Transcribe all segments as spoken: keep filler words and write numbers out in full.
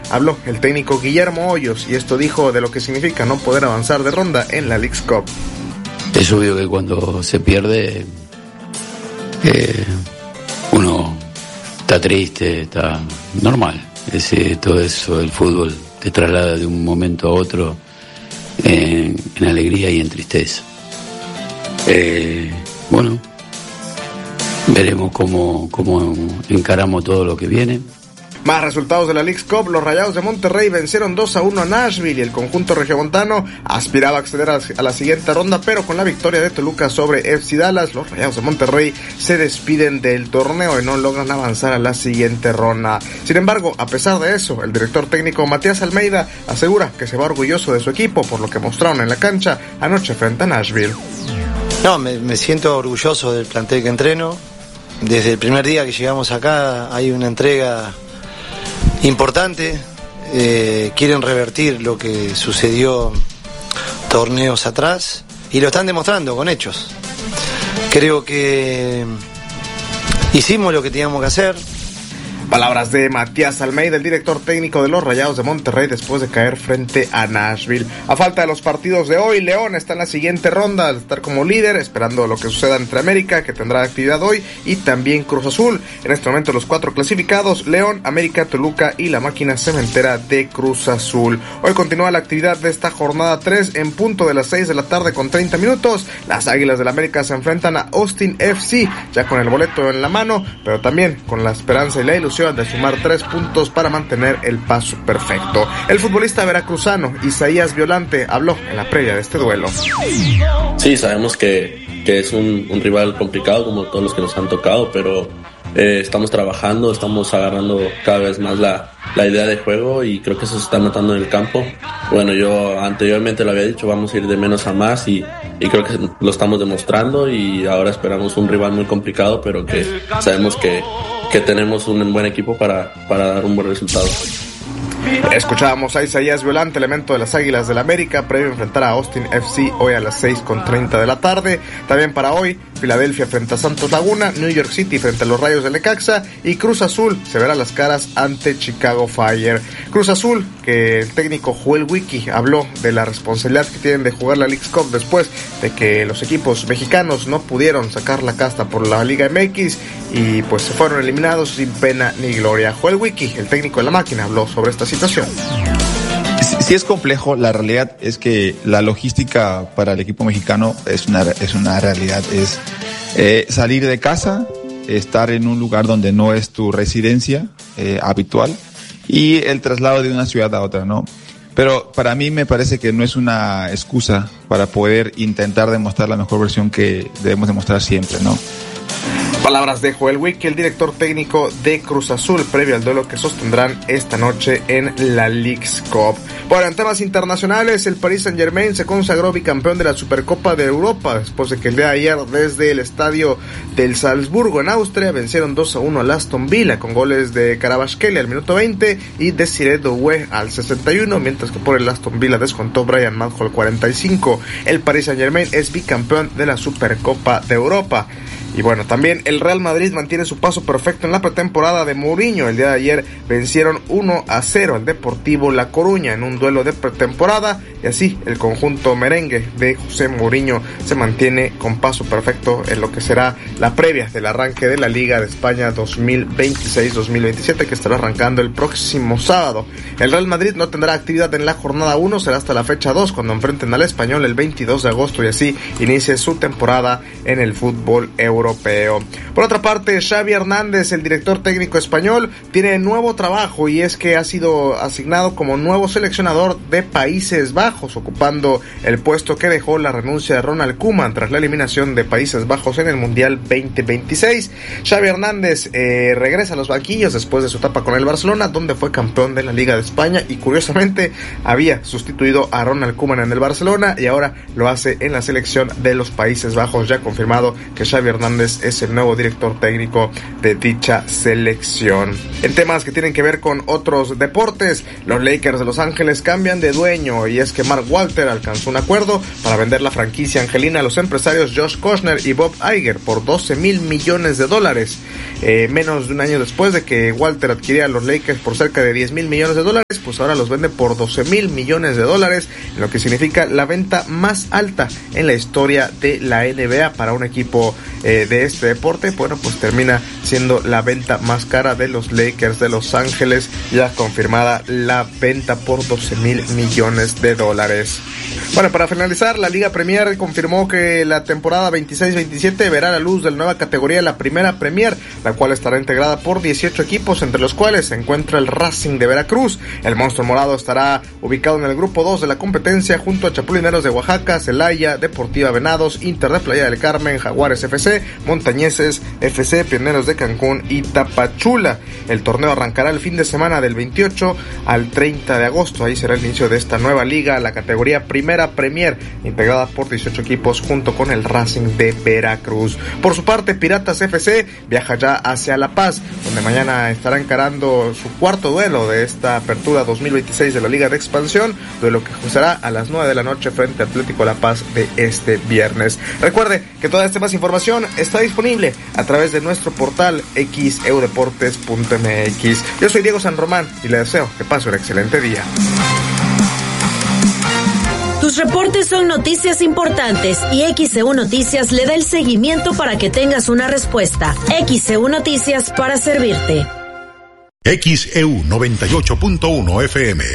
habló el técnico Guillermo Hoyos y esto dijo de lo que significa no poder avanzar de ronda en la Leagues Cup. Es obvio que cuando se pierde eh, uno está triste, está normal. Ese, todo eso del fútbol te traslada de un momento a otro en, en alegría y en tristeza. Eh, bueno, veremos cómo, cómo encaramos todo lo que viene. Más resultados de la Leagues Cup. Los Rayados de Monterrey vencieron dos a uno a Nashville y el conjunto regiomontano aspiraba a acceder a la siguiente ronda, pero con la victoria de Toluca sobre F C Dallas, los Rayados de Monterrey se despiden del torneo y no logran avanzar a la siguiente ronda. Sin embargo, a pesar de eso, el director técnico Matías Almeida asegura que se va orgulloso de su equipo por lo que mostraron en la cancha anoche frente a Nashville. No, me, me siento orgulloso del plantel que entreno. Desde el primer día que llegamos acá hay una entrega importante. Eh, quieren revertir lo que sucedió torneos atrás y lo están demostrando con hechos. Creo que hicimos lo que teníamos que hacer. Palabras de Matías Almeida, el director técnico de los Rayados de Monterrey después de caer frente a Nashville. A falta de los partidos de hoy, León está en la siguiente ronda al estar como líder, esperando lo que suceda entre América, que tendrá actividad hoy, y también Cruz Azul. En este momento los cuatro clasificados: León, América, Toluca y la máquina cementera de Cruz Azul. Hoy continúa la actividad de esta jornada tres en punto de las seis de la tarde con treinta minutos. Las Águilas del América se enfrentan a Austin F C, ya con el boleto en la mano, pero también con la esperanza y la ilusión de sumar tres puntos para mantener el paso perfecto. El futbolista veracruzano Isaías Violante habló en la previa de este duelo. Sí, sabemos que, que es un, un rival complicado como todos los que nos han tocado, pero eh, estamos trabajando, estamos agarrando cada vez más la, la idea de juego y creo que eso se está notando en el campo. Bueno, yo anteriormente lo había dicho, vamos a ir de menos a más y, y creo que lo estamos demostrando y ahora esperamos un rival muy complicado, pero que sabemos que que tenemos un buen equipo para, para dar un buen resultado. Escuchábamos a Isaías Violante, elemento de las Águilas del América, previo a enfrentar a Austin F C hoy a las seis con treinta de la tarde. También para hoy, Filadelfia frente a Santos Laguna, New York City frente a los Rayos del Necaxa y Cruz Azul se verá las caras ante Chicago Fire. Cruz Azul, que el técnico Joel Wiki habló de la responsabilidad que tienen de jugar la Leagues Cup después de que los equipos mexicanos no pudieron sacar la casta por la Liga M X y pues se fueron eliminados sin pena ni gloria. Joel Wiki, el técnico de la máquina, habló sobre esta situación. Sí es complejo, la realidad es que la logística para el equipo mexicano es una, es una realidad, es eh, salir de casa, estar en un lugar donde no es tu residencia eh, habitual y el traslado de una ciudad a otra, ¿no? Pero para mí me parece que no es una excusa para poder intentar demostrar la mejor versión que debemos demostrar siempre, ¿no? Palabras de Joel Wiki, el director técnico de Cruz Azul, previo al duelo que sostendrán esta noche en la Leagues Cup. Bueno, en temas internacionales, el Paris Saint-Germain se consagró bicampeón de la Supercopa de Europa, después de que el día de ayer, desde el estadio del Salzburgo en Austria, vencieron dos a uno al Aston Villa, con goles de Kvaratskhelia al minuto veinte y Desiree Doué al sesenta y uno, mientras que por el Aston Villa descontó Brian Madjo al cuarenta y cinco. El Paris Saint-Germain es bicampeón de la Supercopa de Europa. Y bueno, también el Real Madrid mantiene su paso perfecto en la pretemporada de Mourinho. El día de ayer vencieron uno a cero al Deportivo La Coruña en un duelo de pretemporada y así el conjunto merengue de José Mourinho se mantiene con paso perfecto en lo que será la previa del arranque de la Liga de España dos mil veintiséis dos mil veintisiete, que estará arrancando el próximo sábado. El Real Madrid no tendrá actividad en la jornada uno, será hasta la fecha dos cuando enfrenten al Español el veintidós de agosto y así inicie su temporada en el fútbol europeo. Europeo. Por otra parte, Xavi Hernández, el director técnico español, tiene nuevo trabajo y es que ha sido asignado como nuevo seleccionador de Países Bajos, ocupando el puesto que dejó la renuncia de Ronald Koeman tras la eliminación de Países Bajos en el Mundial veinte veintiséis. Xavi Hernández eh, regresa a los banquillos después de su etapa con el Barcelona, donde fue campeón de la Liga de España y curiosamente había sustituido a Ronald Koeman en el Barcelona y ahora lo hace en la selección de los Países Bajos. Ya confirmado que Xavi Hernández Hernández es el nuevo director técnico de dicha selección. En temas que tienen que ver con otros deportes, los Lakers de Los Ángeles cambian de dueño, y es que Mark Walter alcanzó un acuerdo para vender la franquicia angelina a los empresarios Josh Kosher y Bob Iger por doce mil millones de dólares. Eh, menos de un año después de que Walter adquiría a los Lakers por cerca de diez mil millones de dólares, pues ahora los vende por doce mil millones de dólares, lo que significa la venta más alta en la historia de la N B A para un equipo eh, de este deporte. Bueno, pues termina siendo la venta más cara de los Lakers de Los Ángeles, ya confirmada la venta por doce mil millones de dólares. Bueno, para finalizar, la Liga Premier confirmó que la temporada veintiséis veintisiete verá la luz de la nueva categoría, la Primera Premier, la cual estará integrada por dieciocho equipos, entre los cuales se encuentra el Racing de Veracruz. El Monstruo Morado estará ubicado en el grupo dos de la competencia junto a Chapulineros de Oaxaca, Celaya, Deportiva Venados, Inter de Playa del Carmen, Jaguares F C, Montañeses F C, Pioneros de Cancún y Tapachula. El torneo arrancará el fin de semana del veintiocho al treinta de agosto. Ahí será el inicio de esta nueva liga, la categoría Primera Premier, integrada por dieciocho equipos junto con el Racing de Veracruz. Por su parte, Piratas F C viaja ya hacia La Paz, donde mañana estará encarando su cuarto duelo de esta apertura dos mil veintiséis de la Liga de Expansión, duelo que será a las nueve de la noche frente a Atlético La Paz de este viernes. Recuerde que toda esta más información está disponible a través de nuestro portal x e u deportes punto m x. Yo soy Diego San Román y le deseo que pase un excelente día. Tus reportes son noticias importantes y X E U Noticias le da el seguimiento para que tengas una respuesta. X E U Noticias, para servirte. X E U noventa y ocho punto uno F M.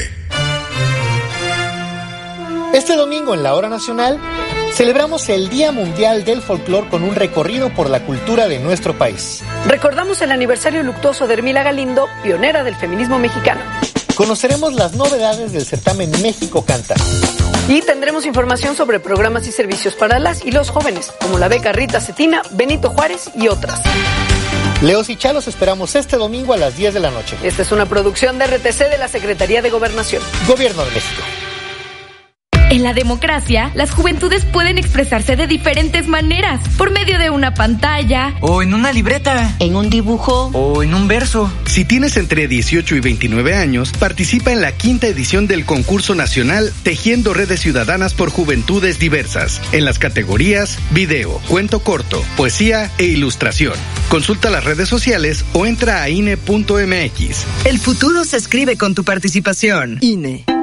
Este domingo en la Hora Nacional celebramos el Día Mundial del Folclor con un recorrido por la cultura de nuestro país. Recordamos el aniversario luctuoso de Hermila Galindo, pionera del feminismo mexicano. Conoceremos las novedades del certamen México Canta. Y tendremos información sobre programas y servicios para las y los jóvenes, como la beca Rita Cetina, Benito Juárez y otras. Leos y Chalos esperamos este domingo a las diez de la noche. Esta es una producción de R T C de la Secretaría de Gobernación. Gobierno de México. En la democracia, las juventudes pueden expresarse de diferentes maneras, por medio de una pantalla, o en una libreta, en un dibujo, o en un verso. Si tienes entre dieciocho y veintinueve años, participa en la quinta edición del concurso nacional Tejiendo Redes Ciudadanas por Juventudes Diversas, en las categorías video, cuento corto, poesía e ilustración. Consulta las redes sociales o entra a I N E punto M X. El futuro se escribe con tu participación. I N E.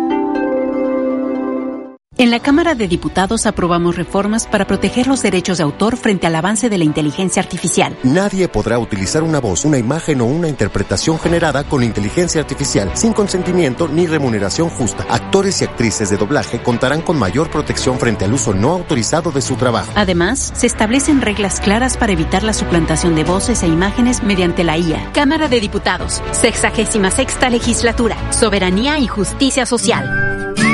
En la Cámara de Diputados aprobamos reformas para proteger los derechos de autor frente al avance de la inteligencia artificial. Nadie podrá utilizar una voz, una imagen o una interpretación generada con inteligencia artificial sin consentimiento ni remuneración justa. Actores y actrices de doblaje contarán con mayor protección frente al uso no autorizado de su trabajo. Además, se establecen reglas claras para evitar la suplantación de voces e imágenes mediante la I A. Cámara de Diputados, sexagésima sexta legislatura, soberanía y justicia social.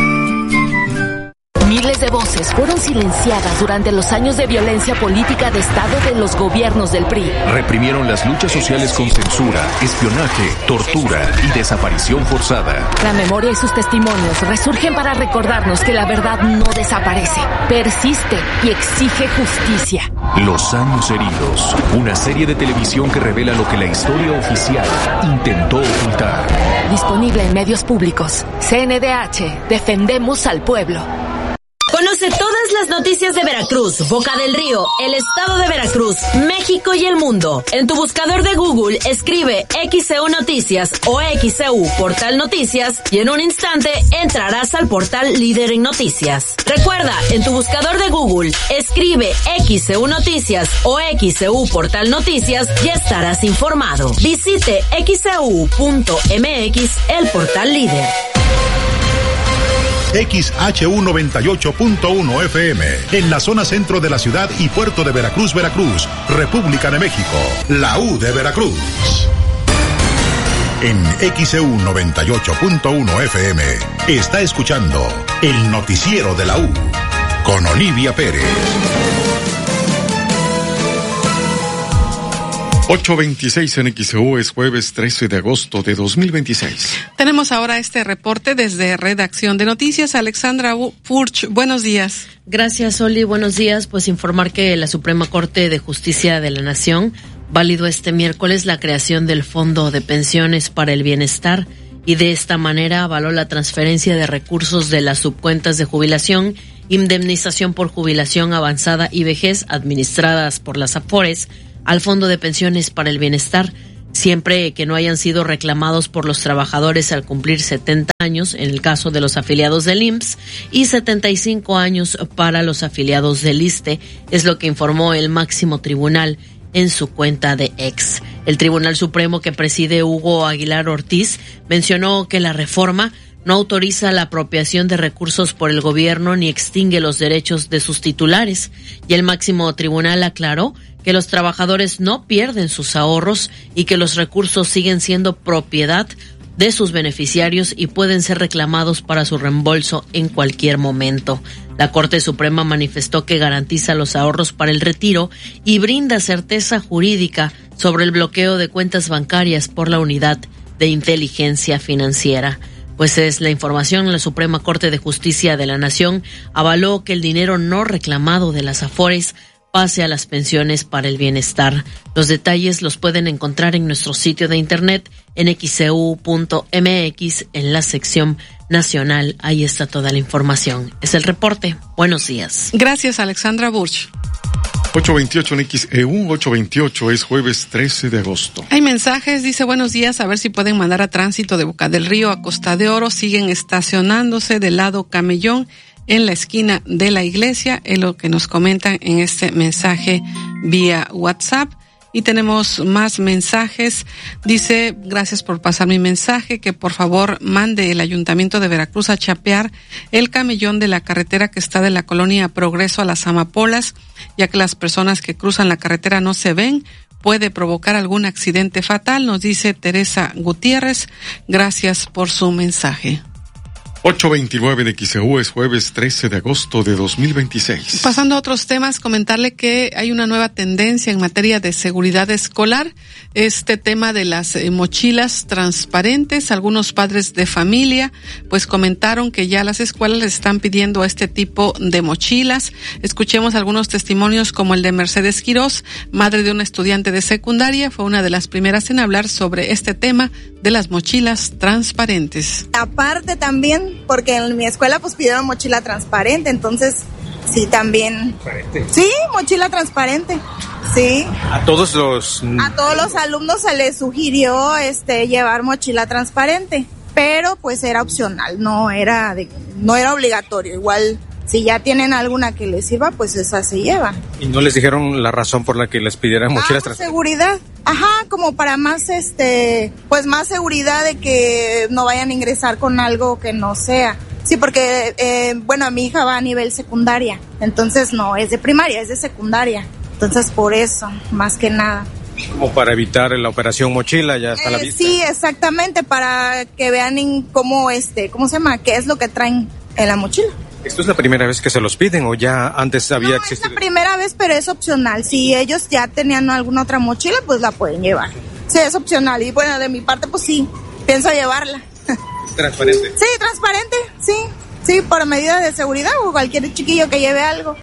Miles de voces fueron silenciadas durante los años de violencia política de Estado de los gobiernos del P R I. Reprimieron las luchas sociales con censura, espionaje, tortura y desaparición forzada. La memoria y sus testimonios resurgen para recordarnos que la verdad no desaparece, persiste y exige justicia. Los años heridos, una serie de televisión que revela lo que la historia oficial intentó ocultar. Disponible en medios públicos. C N D H, defendemos al pueblo. Conoce todas las noticias de Veracruz, Boca del Río, el estado de Veracruz, México y el mundo. En tu buscador de Google escribe X E U Noticias o X E U Portal Noticias y en un instante entrarás al portal líder en noticias. Recuerda, en tu buscador de Google escribe X E U Noticias o X E U Portal Noticias y estarás informado. Visite x e u punto m x, el portal líder. X H U noventa y ocho punto uno F M, en la zona centro de la ciudad y puerto de Veracruz, Veracruz, República de México, la U de Veracruz. En X E U noventa y ocho punto uno F M, está escuchando el noticiero de la U, con Olivia Pérez. ocho veintiséis en X E U, es jueves trece de agosto de dos mil veintiséis. Tenemos ahora este reporte desde Redacción de Noticias. Alexandra Furch, buenos días. Gracias, Oli. Buenos días. Pues informar que la Suprema Corte de Justicia de la Nación validó este miércoles la creación del Fondo de Pensiones para el Bienestar y de esta manera avaló la transferencia de recursos de las subcuentas de jubilación, indemnización por jubilación avanzada y vejez administradas por las AFORES al Fondo de Pensiones para el Bienestar, siempre que no hayan sido reclamados por los trabajadores al cumplir setenta años, en el caso de los afiliados del I M S S, y setenta y cinco años para los afiliados del ISSSTE, es lo que informó el máximo tribunal en su cuenta de X. El Tribunal Supremo, que preside Hugo Aguilar Ortiz, mencionó que la reforma no autoriza la apropiación de recursos por el gobierno ni extingue los derechos de sus titulares, y el máximo tribunal aclaró que los trabajadores no pierden sus ahorros y que los recursos siguen siendo propiedad de sus beneficiarios y pueden ser reclamados para su reembolso en cualquier momento. La Corte Suprema manifestó que garantiza los ahorros para el retiro y brinda certeza jurídica sobre el bloqueo de cuentas bancarias por la Unidad de Inteligencia Financiera. Pues es la información. La Suprema Corte de Justicia de la Nación avaló que el dinero no reclamado de las AFORES pase a las pensiones para el bienestar. Los detalles los pueden encontrar en nuestro sitio de internet en x e u punto m x en la sección nacional. Ahí está toda la información. Es el reporte. Buenos días. Gracias, Alexandra Burch. ocho veintiocho en X E U, ocho veintiocho, es jueves trece de agosto. Hay mensajes, dice buenos días, a ver si pueden mandar a tránsito de Boca del Río a Costa de Oro. Siguen estacionándose del lado Camellón en la esquina de la iglesia, es lo que nos comentan en este mensaje vía WhatsApp. Y tenemos más mensajes. Dice, gracias por pasar mi mensaje, que por favor mande el Ayuntamiento de Veracruz a chapear el camellón de la carretera que está de la colonia Progreso a las Amapolas, ya que las personas que cruzan la carretera no se ven, puede provocar algún accidente fatal, nos dice Teresa Gutiérrez. Gracias por su mensaje. ocho veintinueve de X E U, es jueves trece de agosto de dos mil veintiséis. Pasando a otros temas, comentarle que hay una nueva tendencia en materia de seguridad escolar. Este tema de las eh, mochilas transparentes, algunos padres de familia pues comentaron que ya las escuelas les están pidiendo este tipo de mochilas. Escuchemos algunos testimonios como el de Mercedes Quirós, madre de una estudiante de secundaria, fue una de las primeras en hablar sobre este tema de las mochilas transparentes. Aparte también, porque en mi escuela pues pidieron mochila transparente, entonces sí también. ¿Transparente? Sí, mochila transparente, sí. A todos los... A todos los alumnos se les sugirió este llevar mochila transparente, pero pues era opcional, no era de, no era obligatorio. Igual si ya tienen alguna que les sirva, pues esa se llevan. ¿Y no les dijeron la razón por la que les pidieran mochilas ah, transparentes? Seguridad. Ajá, como para más, este, pues más seguridad de que no vayan a ingresar con algo que no sea. Sí, porque, eh, bueno, mi hija va a nivel secundaria, entonces no es de primaria, es de secundaria. Entonces por eso, más que nada. Como para evitar la operación mochila, ya está eh, a la vista. Sí, exactamente, para que vean en cómo, este, ¿cómo se llama? ¿Qué es lo que traen en la mochila? ¿Esto es la primera vez que se los piden o ya antes había no, existido? Es la primera vez, pero es opcional. Si ellos ya tenían alguna otra mochila, pues la pueden llevar. Sí, es opcional. Y bueno, de mi parte, pues sí, pienso llevarla. ¿Transparente? Sí, transparente, sí. Sí, por medida de seguridad o cualquier chiquillo que lleve algo.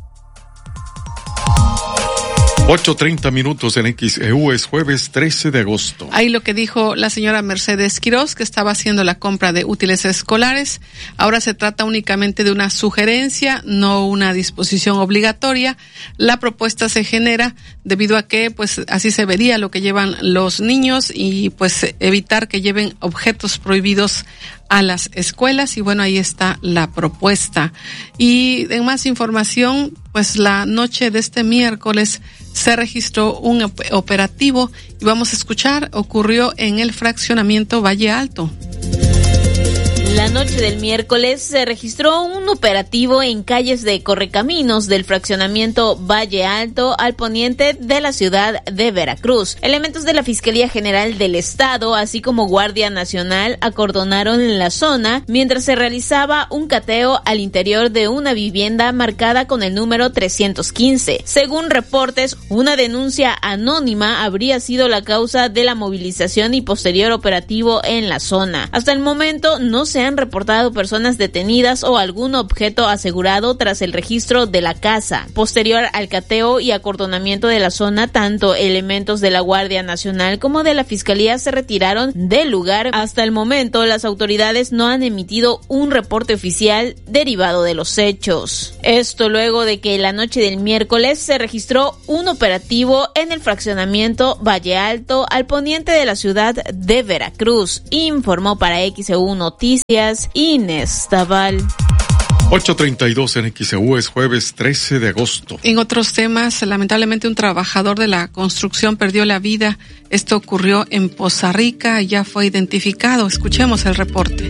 ocho treinta minutos en X E U, es jueves trece de agosto. Ahí lo que dijo la señora Mercedes Quirós, que estaba haciendo la compra de útiles escolares. Ahora se trata únicamente de una sugerencia, no una disposición obligatoria. La propuesta se genera debido a que pues así se vería lo que llevan los niños y pues evitar que lleven objetos prohibidos a las escuelas. Y bueno, ahí está la propuesta. Y en más información, pues la noche de este miércoles se registró un operativo y vamos a escuchar, ocurrió en el fraccionamiento Valle Alto. La noche del miércoles se registró un operativo en calles de Correcaminos del fraccionamiento Valle Alto al poniente de la ciudad de Veracruz. Elementos de la Fiscalía General del Estado, así como Guardia Nacional, acordonaron la zona mientras se realizaba un cateo al interior de una vivienda marcada con el número trescientos quince. Según reportes, una denuncia anónima habría sido la causa de la movilización y posterior operativo en la zona. Hasta el momento no se han reportado personas detenidas o algún objeto asegurado tras el registro de la casa. Posterior al cateo y acordonamiento de la zona, tanto elementos de la Guardia Nacional como de la Fiscalía se retiraron del lugar. Hasta el momento, las autoridades no han emitido un reporte oficial derivado de los hechos. Esto luego de que la noche del miércoles se registró un operativo en el fraccionamiento Valle Alto al poniente de la ciudad de Veracruz, informó para X E U Noticias Inés Tabal. ocho treinta y dos en X E U, es jueves trece de agosto. En otros temas, lamentablemente un trabajador de la construcción perdió la vida. Esto ocurrió en Poza Rica, ya fue identificado. Escuchemos el reporte.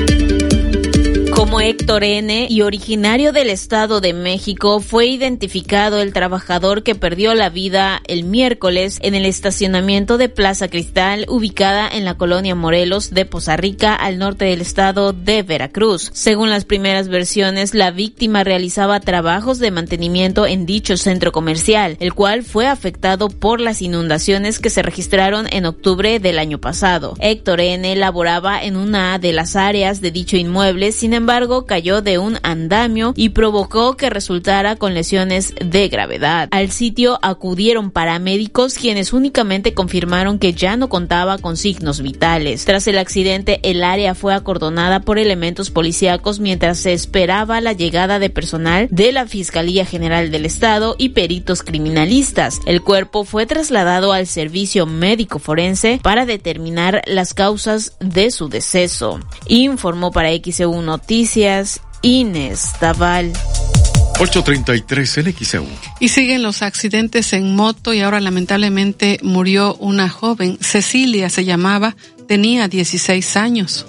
Como Héctor N. y originario del Estado de México, fue identificado el trabajador que perdió la vida el miércoles en el estacionamiento de Plaza Cristal, ubicada en la colonia Morelos de Poza Rica, al norte del estado de Veracruz. Según las primeras versiones, la víctima realizaba trabajos de mantenimiento en dicho centro comercial, el cual fue afectado por las inundaciones que se registraron en octubre del año pasado. Héctor N. laboraba en una de las áreas de dicho inmueble, sin embargo, cayó de un andamio y provocó que resultara con lesiones de gravedad. Al sitio acudieron paramédicos, quienes únicamente confirmaron que ya no contaba con signos vitales. Tras el accidente, el área fue acordonada por elementos policíacos mientras se esperaba la llegada de personal de la Fiscalía General del Estado y peritos criminalistas. El cuerpo fue trasladado al servicio médico forense para determinar las causas de su deceso. Informó para X E U Noticias Inés Tabal. ocho treinta y tres en X E U. Y siguen los accidentes en moto y ahora lamentablemente murió una joven. Cecilia se llamaba, tenía dieciséis años.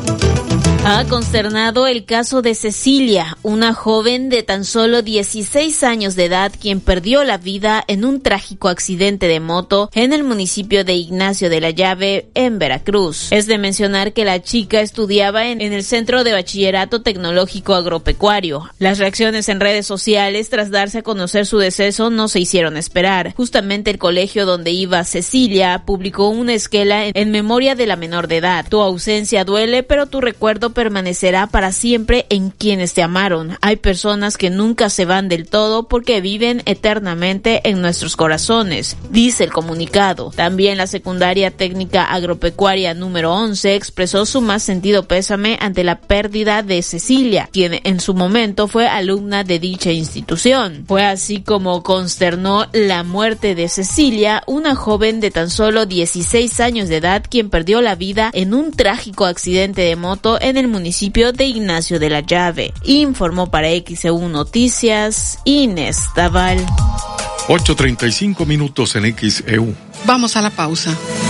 Ha consternado el caso de Cecilia, una joven de tan solo dieciséis años de edad quien perdió la vida en un trágico accidente de moto en el municipio de Ignacio de la Llave, en Veracruz. Es de mencionar que la chica estudiaba en, en el Centro de Bachillerato Tecnológico Agropecuario. Las reacciones en redes sociales tras darse a conocer su deceso no se hicieron esperar. Justamente el colegio donde iba Cecilia publicó una esquela en, en memoria de la menor de edad. Tu ausencia duele, pero tu recuerdo permanecerá para siempre en quienes te amaron. Hay personas que nunca se van del todo porque viven eternamente en nuestros corazones, dice el comunicado. También la secundaria técnica agropecuaria número once expresó su más sentido pésame ante la pérdida de Cecilia, quien en su momento fue alumna de dicha institución. Fue así como consternó la muerte de Cecilia, una joven de tan solo dieciséis años de edad quien perdió la vida en un trágico accidente de moto en el municipio de Ignacio de la Llave. Informó para X E U Noticias Inés Tabal. ocho treinta y cinco minutos en X E U. Vamos a la pausa.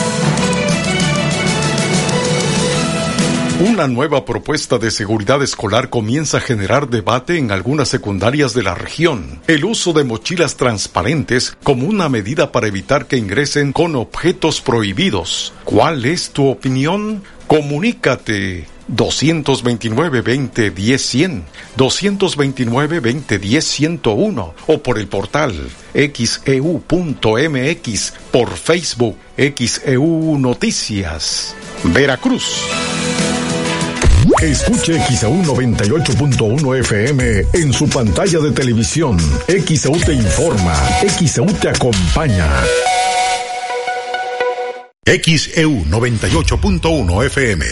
Una nueva propuesta de seguridad escolar comienza a generar debate en algunas secundarias de la región. El uso de mochilas transparentes como una medida para evitar que ingresen con objetos prohibidos. ¿Cuál es tu opinión? Comunícate. dos dos nueve, veinte, diez, cien, dos dos nueve, veinte, diez, ciento uno o por el portal x e u punto m x, por Facebook X E U Noticias Veracruz. Escuche X E U noventa y ocho punto uno F M en su pantalla de televisión. X E U te informa, X E U te acompaña. X E U noventa y ocho punto uno F M.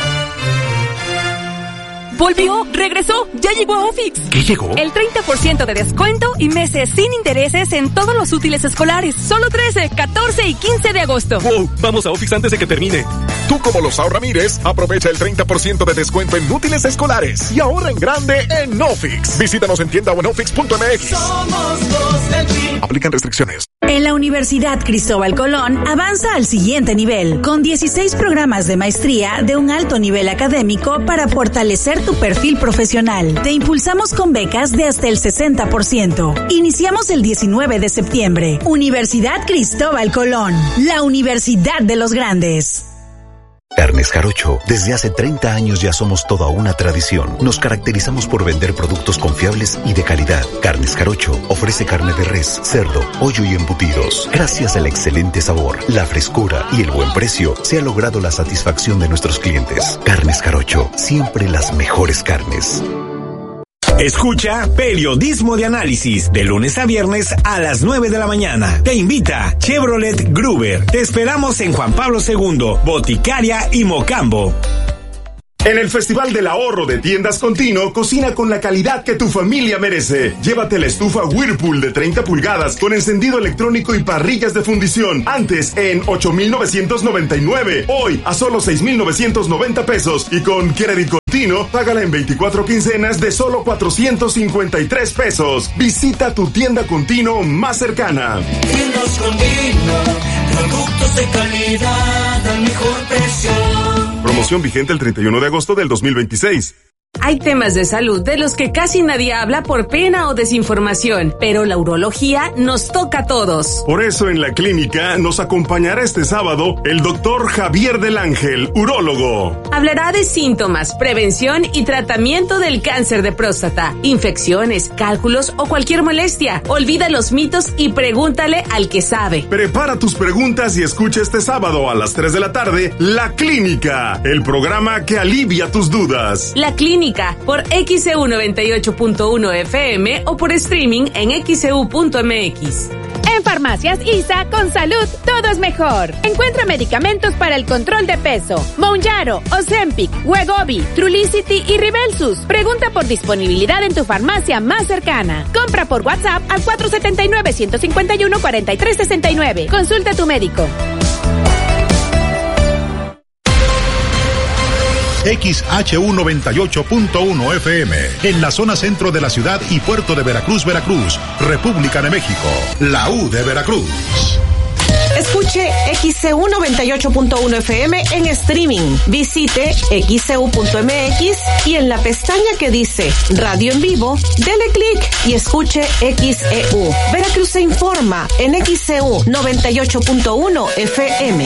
¡Volvió! ¡Regresó! ¡Ya llegó a Ofix! ¿Qué llegó? El treinta por ciento de descuento y meses sin intereses en todos los útiles escolares. Solo trece, catorce y quince de agosto. ¡Wow! Vamos a Ofix antes de que termine. Tú, como los Ramírez, aprovecha el treinta por ciento de descuento en útiles escolares y ahorra en grande en Nofix. Visítanos en tienda o en nofix punto m x. Somos los del Team. Aplican restricciones. En la Universidad Cristóbal Colón avanza al siguiente nivel, con dieciséis programas de maestría de un alto nivel académico para fortalecer tu perfil profesional. Te impulsamos con becas de hasta el sesenta por ciento. Iniciamos el diecinueve de septiembre. Universidad Cristóbal Colón, la Universidad de los Grandes. Carnes Jarocho, desde hace treinta años ya somos toda una tradición. Nos caracterizamos por vender productos confiables y de calidad. Carnes Jarocho ofrece carne de res, cerdo, pollo y embutidos. Gracias al excelente sabor, la frescura y el buen precio, se ha logrado la satisfacción de nuestros clientes. Carnes Jarocho, siempre las mejores carnes. Escucha Periodismo de Análisis de lunes a viernes a las nueve de la mañana. Te invita Chevrolet Gruber. Te esperamos en Juan Pablo segundo, Boticaria y Mocambo. En el Festival del Ahorro de Tiendas Contino, cocina con la calidad que tu familia merece. Llévate la estufa Whirlpool de treinta pulgadas con encendido electrónico y parrillas de fundición. Antes en ocho mil novecientos noventa y nueve. Hoy a solo seis mil novecientos noventa pesos. Y con Crédito Contino, págala en veinticuatro quincenas de solo cuatrocientos cincuenta y tres pesos. Visita tu tienda Contino más cercana. Tiendas Contino, productos de calidad al mejor precio. Promoción vigente el treinta y uno de agosto del dos mil veintiséis. Hay temas de salud de los que casi nadie habla por pena o desinformación, pero la urología nos toca a todos. Por eso en la clínica nos acompañará este sábado el doctor Javier del Ángel, urólogo. Hablará de síntomas, prevención y tratamiento del cáncer de próstata, infecciones, cálculos o cualquier molestia. Olvida los mitos y pregúntale al que sabe. Prepara tus preguntas y escucha este sábado a las tres de la tarde La Clínica, el programa que alivia tus dudas. La Clínica por X C U noventa y ocho punto uno F M o por streaming en x c u punto m x. En Farmacias I S A, con salud, todo es mejor. Encuentra medicamentos para el control de peso. Mounjaro, Ozempic, Wegovy, Trulicity y Ribelsus. Pregunta por disponibilidad en tu farmacia más cercana. Compra por WhatsApp al cuatro siete nueve, uno cinco uno, cuatro tres seis nueve. Consulta a tu médico. X H U noventa y ocho punto uno F M, en la zona centro de la ciudad y puerto de Veracruz, Veracruz, República de México, la U de Veracruz. Escuche X C U noventa y ocho punto uno F M en streaming. Visite x c u punto m x y en la pestaña que dice Radio en Vivo, dele clic y escuche X E U. Veracruz se informa en X C U noventa y ocho punto uno F M.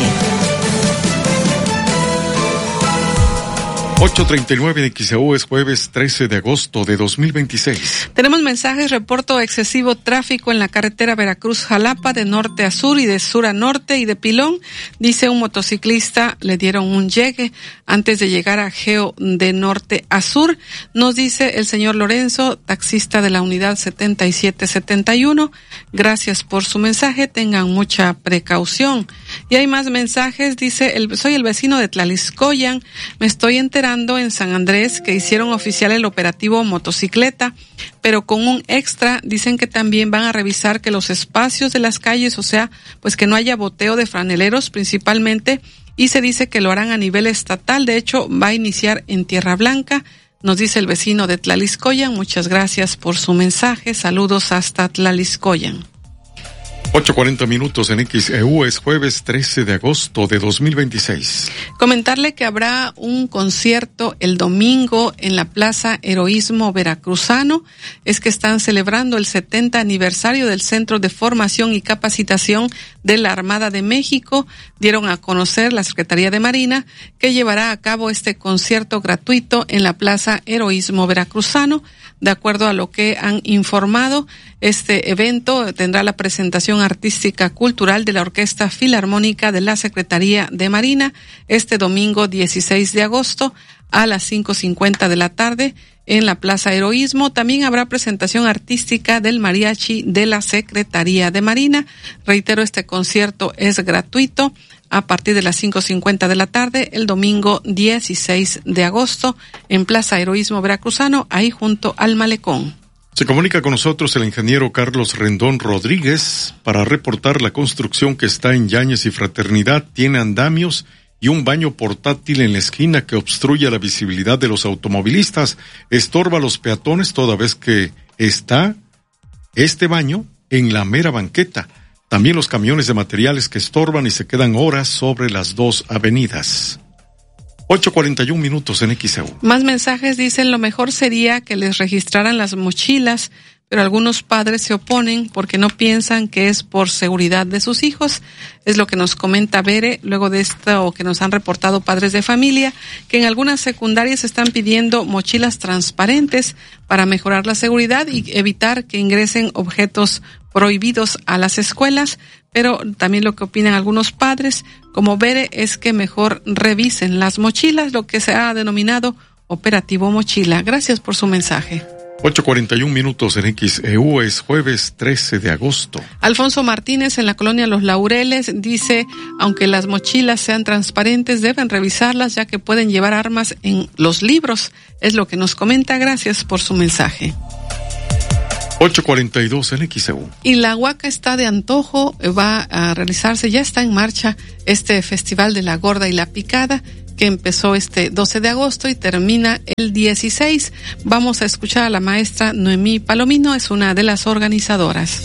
ocho treinta y nueve de X E U, es jueves trece de agosto de dos mil veintiséis. Tenemos mensajes, reporto excesivo tráfico en la carretera Veracruz-Jalapa de norte a sur y de sur a norte y de pilón. Dice un motociclista, le dieron un llegue antes de llegar a Geo de norte a sur. Nos dice el señor Lorenzo, taxista de la unidad setenta y siete setenta y uno. Gracias por su mensaje, tengan mucha precaución. Y hay más mensajes, dice, el, soy el vecino de Tlaliscoyan, me estoy enterando en San Andrés que hicieron oficial el operativo motocicleta, pero con un extra, dicen que también van a revisar que los espacios de las calles, o sea, pues que no haya boteo de franeleros principalmente, y se dice que lo harán a nivel estatal, de hecho va a iniciar en Tierra Blanca. Nos dice el vecino de Tlaliscoyan, muchas gracias por su mensaje, saludos hasta Tlaliscoyan. ocho cuarenta minutos en X E U, es jueves trece de agosto de dos mil veintiséis. Comentarle que habrá un concierto el domingo en la Plaza Heroísmo Veracruzano. Es que están celebrando el setenta aniversario del Centro de Formación y Capacitación de la Armada de México. Dieron a conocer la Secretaría de Marina que llevará a cabo este concierto gratuito en la Plaza Heroísmo Veracruzano. De acuerdo a lo que han informado, este evento tendrá la presentación artística cultural de la Orquesta Filarmónica de la Secretaría de Marina este domingo dieciséis de agosto a las cinco cincuenta de la tarde en la Plaza Heroísmo. También habrá presentación artística del mariachi de la Secretaría de Marina. Reitero, este concierto es gratuito a partir de las cinco cincuenta de la tarde el domingo dieciséis de agosto en Plaza Heroísmo Veracruzano, ahí junto al Malecón. Se comunica con nosotros el ingeniero Carlos Rendón Rodríguez para reportar la construcción que está en Yáñez y Fraternidad. Tiene andamios y un baño portátil en la esquina que obstruye la visibilidad de los automovilistas. Estorba a los peatones toda vez que está este baño en la mera banqueta. También los camiones de materiales que estorban y se quedan horas sobre las dos avenidas. ocho cuarenta y un minutos en X E U. Más mensajes dicen: lo mejor sería que les registraran las mochilas, pero algunos padres se oponen porque no piensan que es por seguridad de sus hijos. Es lo que nos comenta Bere, luego de esto que nos han reportado padres de familia, que en algunas secundarias están pidiendo mochilas transparentes para mejorar la seguridad y evitar que ingresen objetos prohibidos a las escuelas. Pero también lo que opinan algunos padres, como Bere, es que mejor revisen las mochilas, lo que se ha denominado operativo mochila. Gracias por su mensaje. ocho cuarenta y un minutos en X E U, es jueves trece de agosto. Alfonso Martínez, en la colonia Los Laureles, dice: aunque las mochilas sean transparentes, deben revisarlas ya que pueden llevar armas en los libros. Es lo que nos comenta. Gracias por su mensaje. ocho cuarenta y dos en X E U. Y la Huaca está de antojo, va a realizarse, ya está en marcha este Festival de la Gorda y la Picada, que empezó este doce de agosto y termina el dieciséis. Vamos a escuchar a la maestra Noemí Palomino, es una de las organizadoras.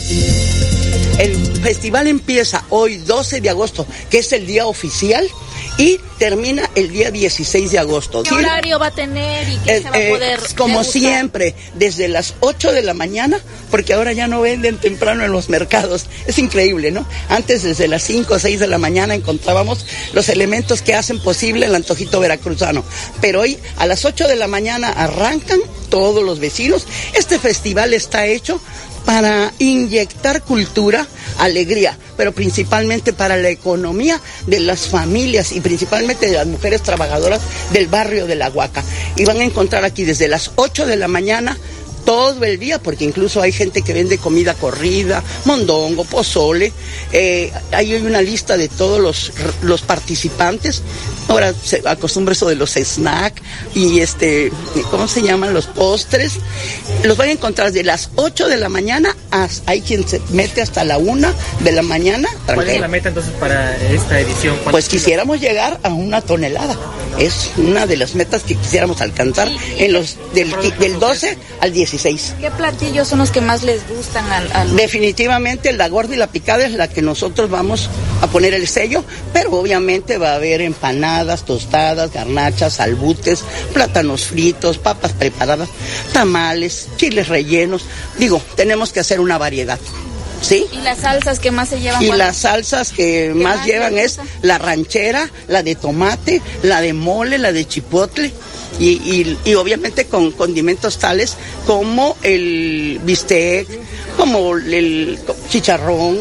El festival empieza hoy doce de agosto, que es el día oficial, y termina el día dieciséis de agosto. ¿Qué horario va a tener y qué eh, se va a poder eh, Como degustar? Siempre, desde las ocho de la mañana, porque ahora ya no venden temprano en los mercados. Es increíble, ¿no? Antes, desde las cinco o seis de la mañana, encontrábamos los elementos que hacen posible el antojito veracruzano. Pero hoy, a las ocho de la mañana, arrancan todos los vecinos. Este festival está hecho para inyectar cultura, alegría, pero principalmente para la economía de las familias y principalmente de las mujeres trabajadoras del barrio de La Huaca. Y van a encontrar aquí desde las ocho de la mañana todo el día, porque incluso hay gente que vende comida corrida, mondongo, pozole. Eh, ahí hay una lista de todos los, los participantes. Ahora se acostumbra eso de los snacks y este, ¿cómo se llaman? Los postres. Los van a encontrar de las ocho de la mañana, hasta, hay quien se mete hasta la una de la mañana. ¿Cuál es la meta entonces para esta edición? Pues quisiéramos llegar a una tonelada. Es una de las metas que quisiéramos alcanzar en los del, del doce al dieciséis. ¿Qué platillos son los que más les gustan al, al... Definitivamente la gorda y la picada es la que nosotros vamos a poner el sello, pero obviamente va a haber empanadas, tostadas, garnachas, albutes, plátanos fritos, papas preparadas, tamales, chiles rellenos. Digo, tenemos que hacer una variedad. ¿Sí? ¿Y las salsas que más se llevan? Y las salsas que más, más llevan es la ranchera, la de tomate, la de mole, la de chipotle y, y, y obviamente con condimentos tales como el bistec, como el chicharrón.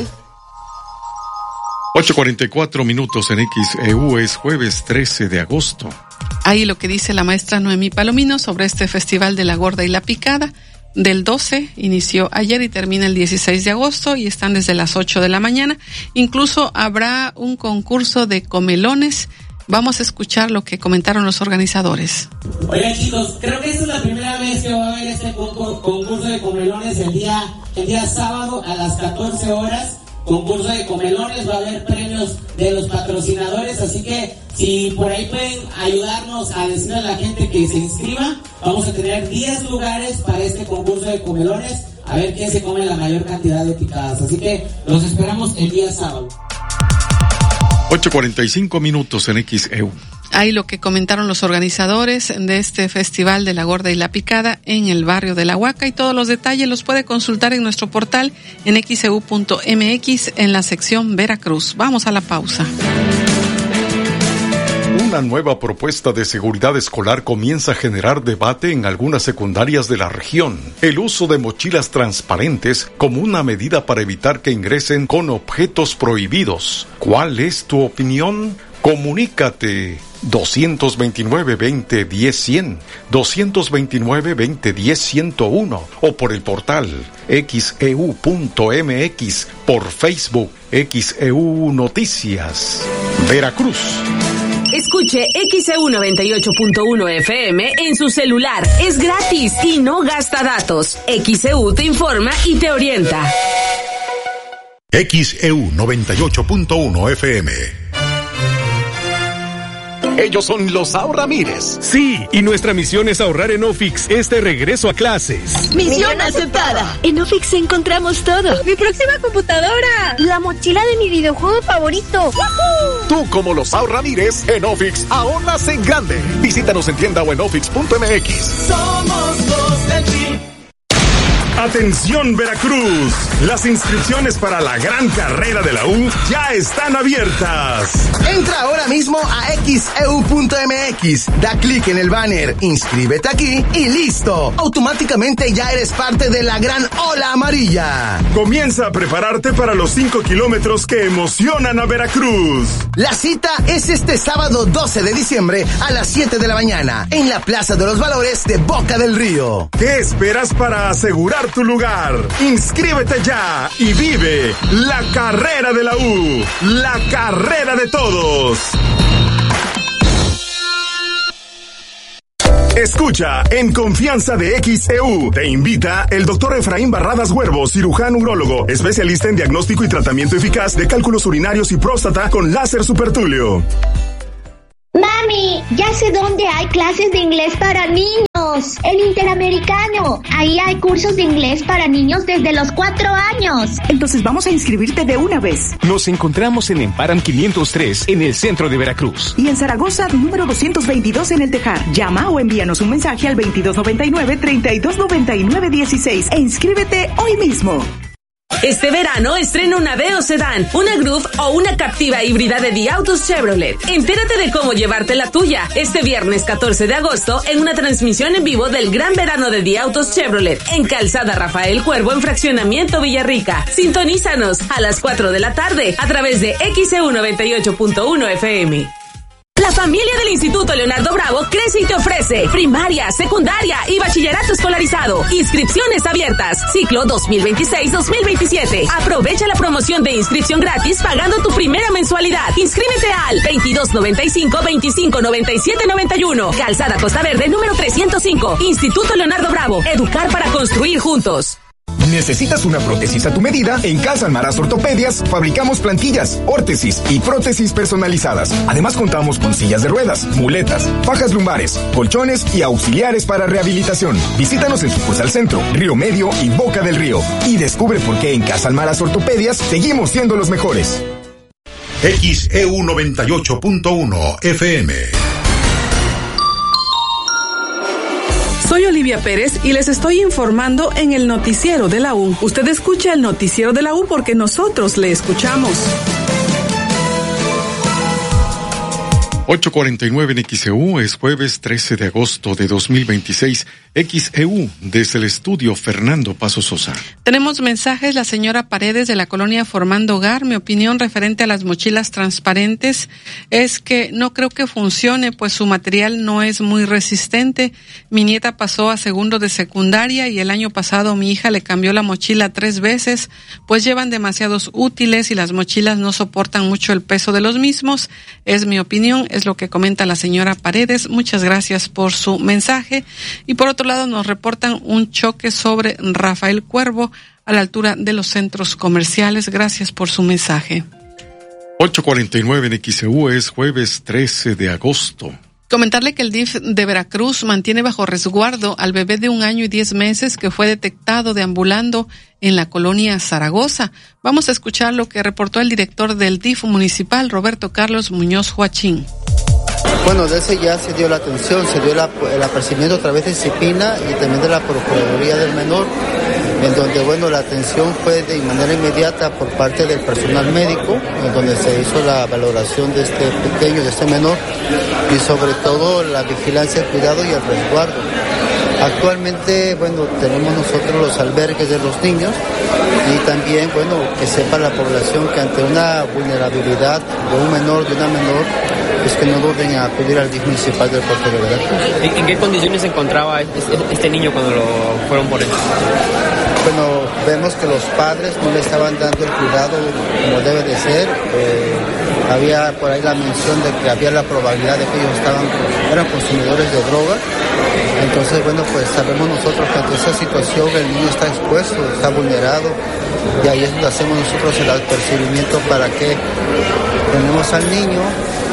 ocho cuarenta y cuatro minutos en X E U, es jueves trece de agosto. Ahí lo que dice la maestra Noemí Palomino sobre este Festival de la Gorda y la Picada. Del doce inició ayer y termina el dieciséis de agosto y están desde las ocho de la mañana. Incluso habrá un concurso de comelones. Vamos a escuchar lo que comentaron los organizadores. Oigan, chicos, creo que esta es la primera vez que va a haber este concurso de comelones el día, el día sábado a las catorce horas. Concurso de comelones, va a haber premios de los patrocinadores, así que si por ahí pueden ayudarnos a decirle a la gente que se inscriba, vamos a tener diez lugares para este concurso de comelones, a ver quién se come la mayor cantidad de picadas, así que los esperamos el día sábado. ocho cuarenta y cinco minutos en X E U. Ahí lo que comentaron los organizadores de este Festival de la Gorda y la Picada en el barrio de La Huaca, y todos los detalles los puede consultar en nuestro portal en x e u punto m x en la sección Veracruz. Vamos a la pausa. Una nueva propuesta de seguridad escolar comienza a generar debate en algunas secundarias de la región. El uso de mochilas transparentes como una medida para evitar que ingresen con objetos prohibidos. ¿Cuál es tu opinión? Comunícate dos dos nueve, veinte, diez, cien, dos dos nueve, veinte, diez, ciento uno o por el portal x e u punto m x, por Facebook X E U Noticias. Veracruz. Escuche X E U noventa y ocho punto uno F M en su celular. Es gratis y no gasta datos. X E U te informa y te orienta. X E U noventa y ocho punto uno F M. Ellos son los Ahorramires. Sí, y nuestra misión es ahorrar en Ofix este regreso a clases. Misión aceptada. En Ofix encontramos todo. Mi próxima computadora. La mochila de mi videojuego favorito. ¡Woohoo! Tú, como los Ahorramires, en Ofix ahorras en grande. Visítanos en tienda o en ofix punto m x. Somos los del Tri. Atención Veracruz, las inscripciones para la gran carrera de la U ya están abiertas. Entra ahora mismo a x e u punto m x, da clic en el banner, inscríbete aquí y listo. Automáticamente ya eres parte de la gran ola amarilla. Comienza a prepararte para los cinco kilómetros que emocionan a Veracruz. La cita es este sábado doce de diciembre a las siete de la mañana en la Plaza de los Valores de Boca del Río. ¿Qué esperas para asegurar tu lugar? Inscríbete ya y vive la carrera de la U, la carrera de todos. Escucha En Confianza de X E U. Te invita el doctor Efraín Barradas Huervo, cirujano urólogo, especialista en diagnóstico y tratamiento eficaz de cálculos urinarios y próstata con láser supertulio. Mami, ya sé dónde hay clases de inglés para niños. El Interamericano. Ahí hay cursos de inglés para niños desde los cuatro años. Entonces vamos a inscribirte de una vez. Nos encontramos en Emparan quinientos tres, en el centro de Veracruz. Y en Zaragoza, número doscientos veintidós en El Tejar. Llama o envíanos un mensaje al veintidós noventa y nueve, treinta y dos noventa y nueve dieciséis e inscríbete hoy mismo. Este verano estrena una Aveo Sedán, una Groove o una Captiva híbrida de The Autos Chevrolet. Entérate de cómo llevarte la tuya este viernes catorce de agosto en una transmisión en vivo del Gran Verano de The Autos Chevrolet en Calzada Rafael Cuervo en Fraccionamiento Villarrica. Sintonízanos a las cuatro de la tarde a través de X E U noventa y ocho punto uno F M. La familia del Instituto Leonardo Bravo crece y te ofrece primaria, secundaria y bachillerato escolarizado. Inscripciones abiertas. Ciclo dos mil veintiséis dos mil veintisiete. Aprovecha la promoción de inscripción gratis pagando tu primera mensualidad. Inscríbete al veintidós noventa y cinco, veinticinco noventa y siete noventa y uno. Calzada Costa Verde número trescientos cinco. Instituto Leonardo Bravo. Educar para construir juntos. ¿Necesitas una prótesis a tu medida? En Casa Almaraz Ortopedias fabricamos plantillas, órtesis y prótesis personalizadas. Además contamos con sillas de ruedas, muletas, fajas lumbares, colchones y auxiliares para rehabilitación. Visítanos en sucursal Centro, Río Medio y Boca del Río y descubre por qué en Casa Almaraz Ortopedias seguimos siendo los mejores. X E U noventa y ocho punto uno F M. Soy Olivia Pérez y les estoy informando en el noticiero de la U. Usted escucha el noticiero de la U porque nosotros le escuchamos. ocho cuarenta y nueve en X E U, es jueves trece de agosto de dos mil veintiséis. X E U, desde el estudio Fernando Paso Sosa. Tenemos mensajes, la señora Paredes de la colonia Formando Hogar. Mi opinión referente a las mochilas transparentes es que no creo que funcione, pues su material no es muy resistente. Mi nieta pasó a segundo de secundaria y el año pasado mi hija le cambió la mochila tres veces, pues llevan demasiados útiles y las mochilas no soportan mucho el peso de los mismos. Es mi opinión, es lo que comenta la señora Paredes. Muchas gracias por su mensaje. Y por otro lado nos reportan un choque sobre Rafael Cuervo a la altura de los centros comerciales. Gracias por su mensaje. ocho cuarenta y nueve en X E U, es jueves trece de agosto. Comentarle que el D I F de Veracruz mantiene bajo resguardo al bebé de un año y diez meses que fue detectado deambulando en la colonia Zaragoza. Vamos a escuchar lo que reportó el director del D I F municipal, Roberto Carlos Muñoz Joachín. Bueno, de ese ya se dio la atención, se dio el, el apercibimiento a través de CIPINA y también de la Procuraduría del Menor, en donde, bueno, la atención fue de manera inmediata por parte del personal médico, en donde se hizo la valoración de este pequeño, de este menor, y sobre todo la vigilancia, el cuidado y el resguardo. Actualmente, bueno, tenemos nosotros los albergues de los niños y también, bueno, que sepa la población que ante una vulnerabilidad de un menor, de una menor, es que no duden en acudir al D I F municipal del puerto de Veracruz. ¿En, ¿En qué condiciones se encontraba este, este niño cuando lo fueron por él? Bueno, vemos que los padres no le estaban dando el cuidado como debe de ser. Eh, había por ahí la mención de que había la probabilidad de que ellos estaban, eran consumidores de droga. Entonces, bueno, pues sabemos nosotros que ante esa situación el niño está expuesto, está vulnerado, y ahí es donde hacemos nosotros el apercibimiento para que tenemos al niño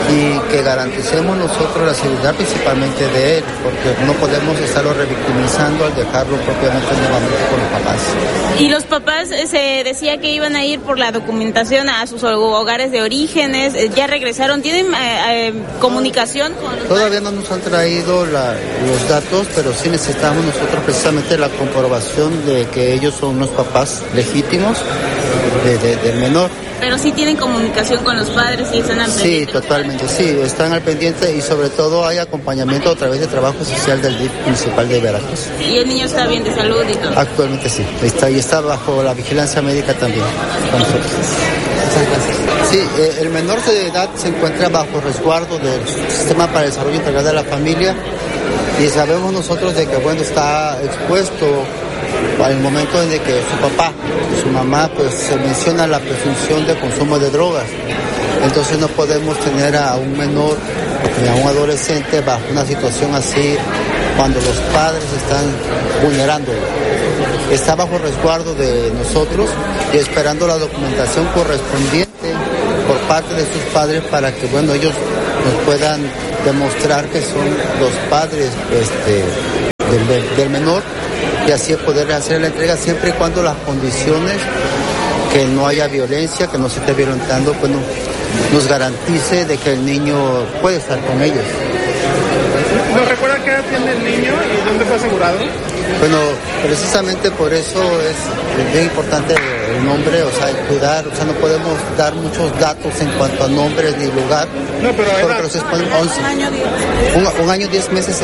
y que garanticemos nosotros la seguridad principalmente de él, porque no podemos estarlo revictimizando al dejarlo propiamente nuevamente con los papás. Y los papás eh, se decía que iban a ir por la documentación a sus hogares de orígenes, eh, ya regresaron, ¿tienen eh, eh, comunicación con los Todavía no nos han traído la, los datos, pero sí necesitamos nosotros precisamente la comprobación de que ellos son los papás legítimos de, de, del menor. Pero sí tienen comunicación con los padres y están al pendiente. Sí, totalmente, sí, están al pendiente y sobre todo hay acompañamiento a través de trabajo social del D I F municipal de Veracruz. ¿Y el niño está bien de salud y todo? Actualmente sí, está y está bajo la vigilancia médica también con nosotros. Muchas gracias. Sí, eh, el menor de edad se encuentra bajo resguardo del Sistema para el Desarrollo Integral de la Familia y sabemos nosotros de que bueno está expuesto para el momento en que su papá, su mamá, pues se menciona la presunción de consumo de drogas. Entonces no podemos tener a un menor ni a un adolescente bajo una situación así cuando los padres están vulnerándolo. Está bajo resguardo de nosotros y esperando la documentación correspondiente por parte de sus padres para que bueno ellos nos puedan demostrar que son los padres este, del, del, del menor y así poder hacer la entrega siempre y cuando las condiciones, que no haya violencia, que no se esté violentando, pues no, nos garantice de que el niño puede estar con ellos. ¿Nos recuerda qué edad tiene el niño y dónde fue asegurado? Bueno, precisamente por eso es bien importante el nombre, o sea, el cuidar, o sea, no podemos dar muchos datos en cuanto a nombres ni lugar. No, pero edad. Pero se expone once. Un año, diez. Un, un año, diez meses.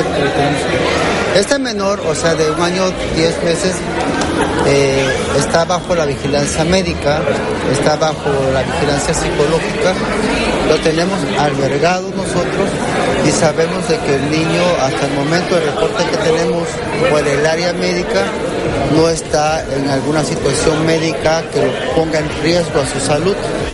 Este menor, o sea, de un año, diez meses, eh, está bajo la vigilancia médica, está bajo la vigilancia psicológica, lo tenemos albergado nosotros y sabemos de que el niño, hasta el momento del reporte que tenemos por el área médica, no está en alguna situación médica que lo ponga en riesgo a su salud.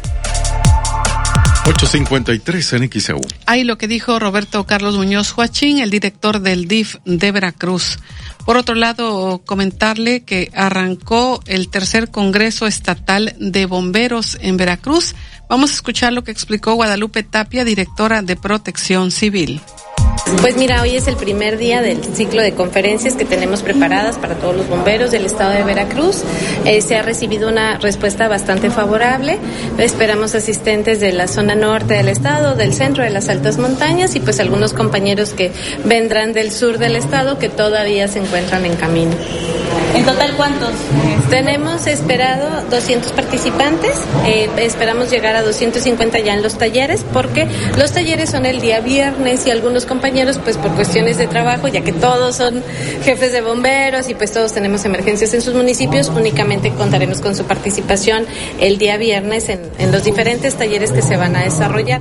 ocho cincuenta y tres en X E U. Ahí lo que dijo Roberto Carlos Muñoz Joachín, el director del D I F de Veracruz. Por otro lado, comentarle que arrancó el tercer Congreso Estatal de Bomberos en Veracruz. Vamos a escuchar lo que explicó Guadalupe Tapia, directora de Protección Civil. Pues mira, hoy es el primer día del ciclo de conferencias que tenemos preparadas para todos los bomberos del estado de Veracruz. Eh, se ha recibido una respuesta bastante favorable. Esperamos asistentes de la zona norte del estado, del centro, de las altas montañas y pues algunos compañeros que vendrán del sur del estado que todavía se encuentran en camino. ¿En total cuántos? Tenemos esperado doscientos participantes, eh, esperamos llegar a doscientos cincuenta ya en los talleres, porque los talleres son el día viernes y algunos compañeros pues por cuestiones de trabajo, ya que todos son jefes de bomberos y pues todos tenemos emergencias en sus municipios, únicamente contaremos con su participación el día viernes en, en los diferentes talleres que se van a desarrollar.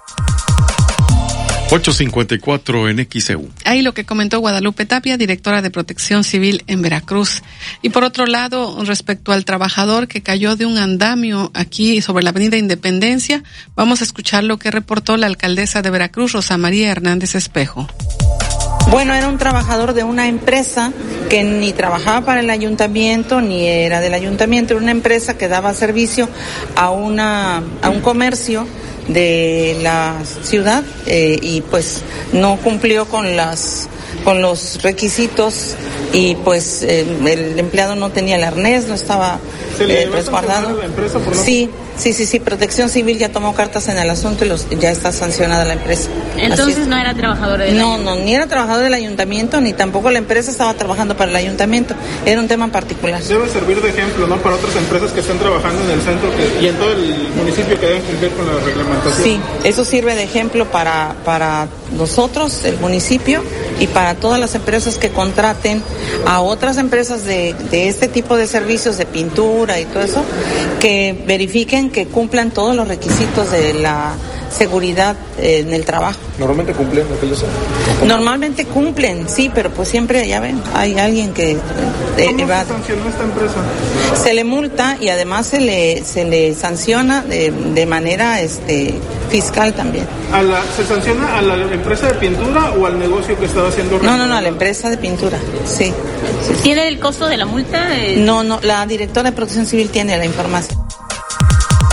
ocho cincuenta y cuatro en X E U. Ahí lo que comentó Guadalupe Tapia, directora de Protección Civil en Veracruz. Y por otro lado, respecto al trabajador que cayó de un andamio aquí sobre la avenida Independencia, vamos a escuchar lo que reportó la alcaldesa de Veracruz, Rosa María Hernández Espejo. Bueno, era un trabajador de una empresa que ni trabajaba para el ayuntamiento, ni era del ayuntamiento, era una empresa que daba servicio a una, a un comercio de la ciudad eh, y pues no cumplió con las con los requisitos y pues eh, el empleado no tenía el arnés, no estaba eh, resguardado. ¿La empresa por no... Sí, sí, sí, sí, Protección Civil ya tomó cartas en el asunto y los, ya está sancionada la empresa. Entonces no era trabajador del No, no, ni era trabajador del ayuntamiento, ni tampoco la empresa estaba trabajando para el ayuntamiento, era un tema particular. Debe servir de ejemplo, ¿no?, para otras empresas que estén trabajando en el centro que, y en todo el municipio que deben cumplir con la reglamentación. Sí, eso sirve de ejemplo para, para nosotros, el municipio, y para todas las empresas que contraten a otras empresas de, de este tipo de servicios de pintura y todo eso, que verifiquen que cumplan todos los requisitos de la seguridad eh, en el trabajo. ¿Normalmente cumplen lo que ellos hacen? Normalmente cumplen, sí, pero pues siempre, ya ven, hay alguien que... Eh, ¿Cómo se sancionó esta empresa? Se le multa y además se le se le sanciona de, de manera este fiscal también. ¿A la, ¿Se sanciona a la empresa de pintura o al negocio que estaba haciendo? No, no, no, a la empresa de pintura, sí. sí ¿Tiene el costo de la multa? No, no, la directora de Protección Civil tiene la información.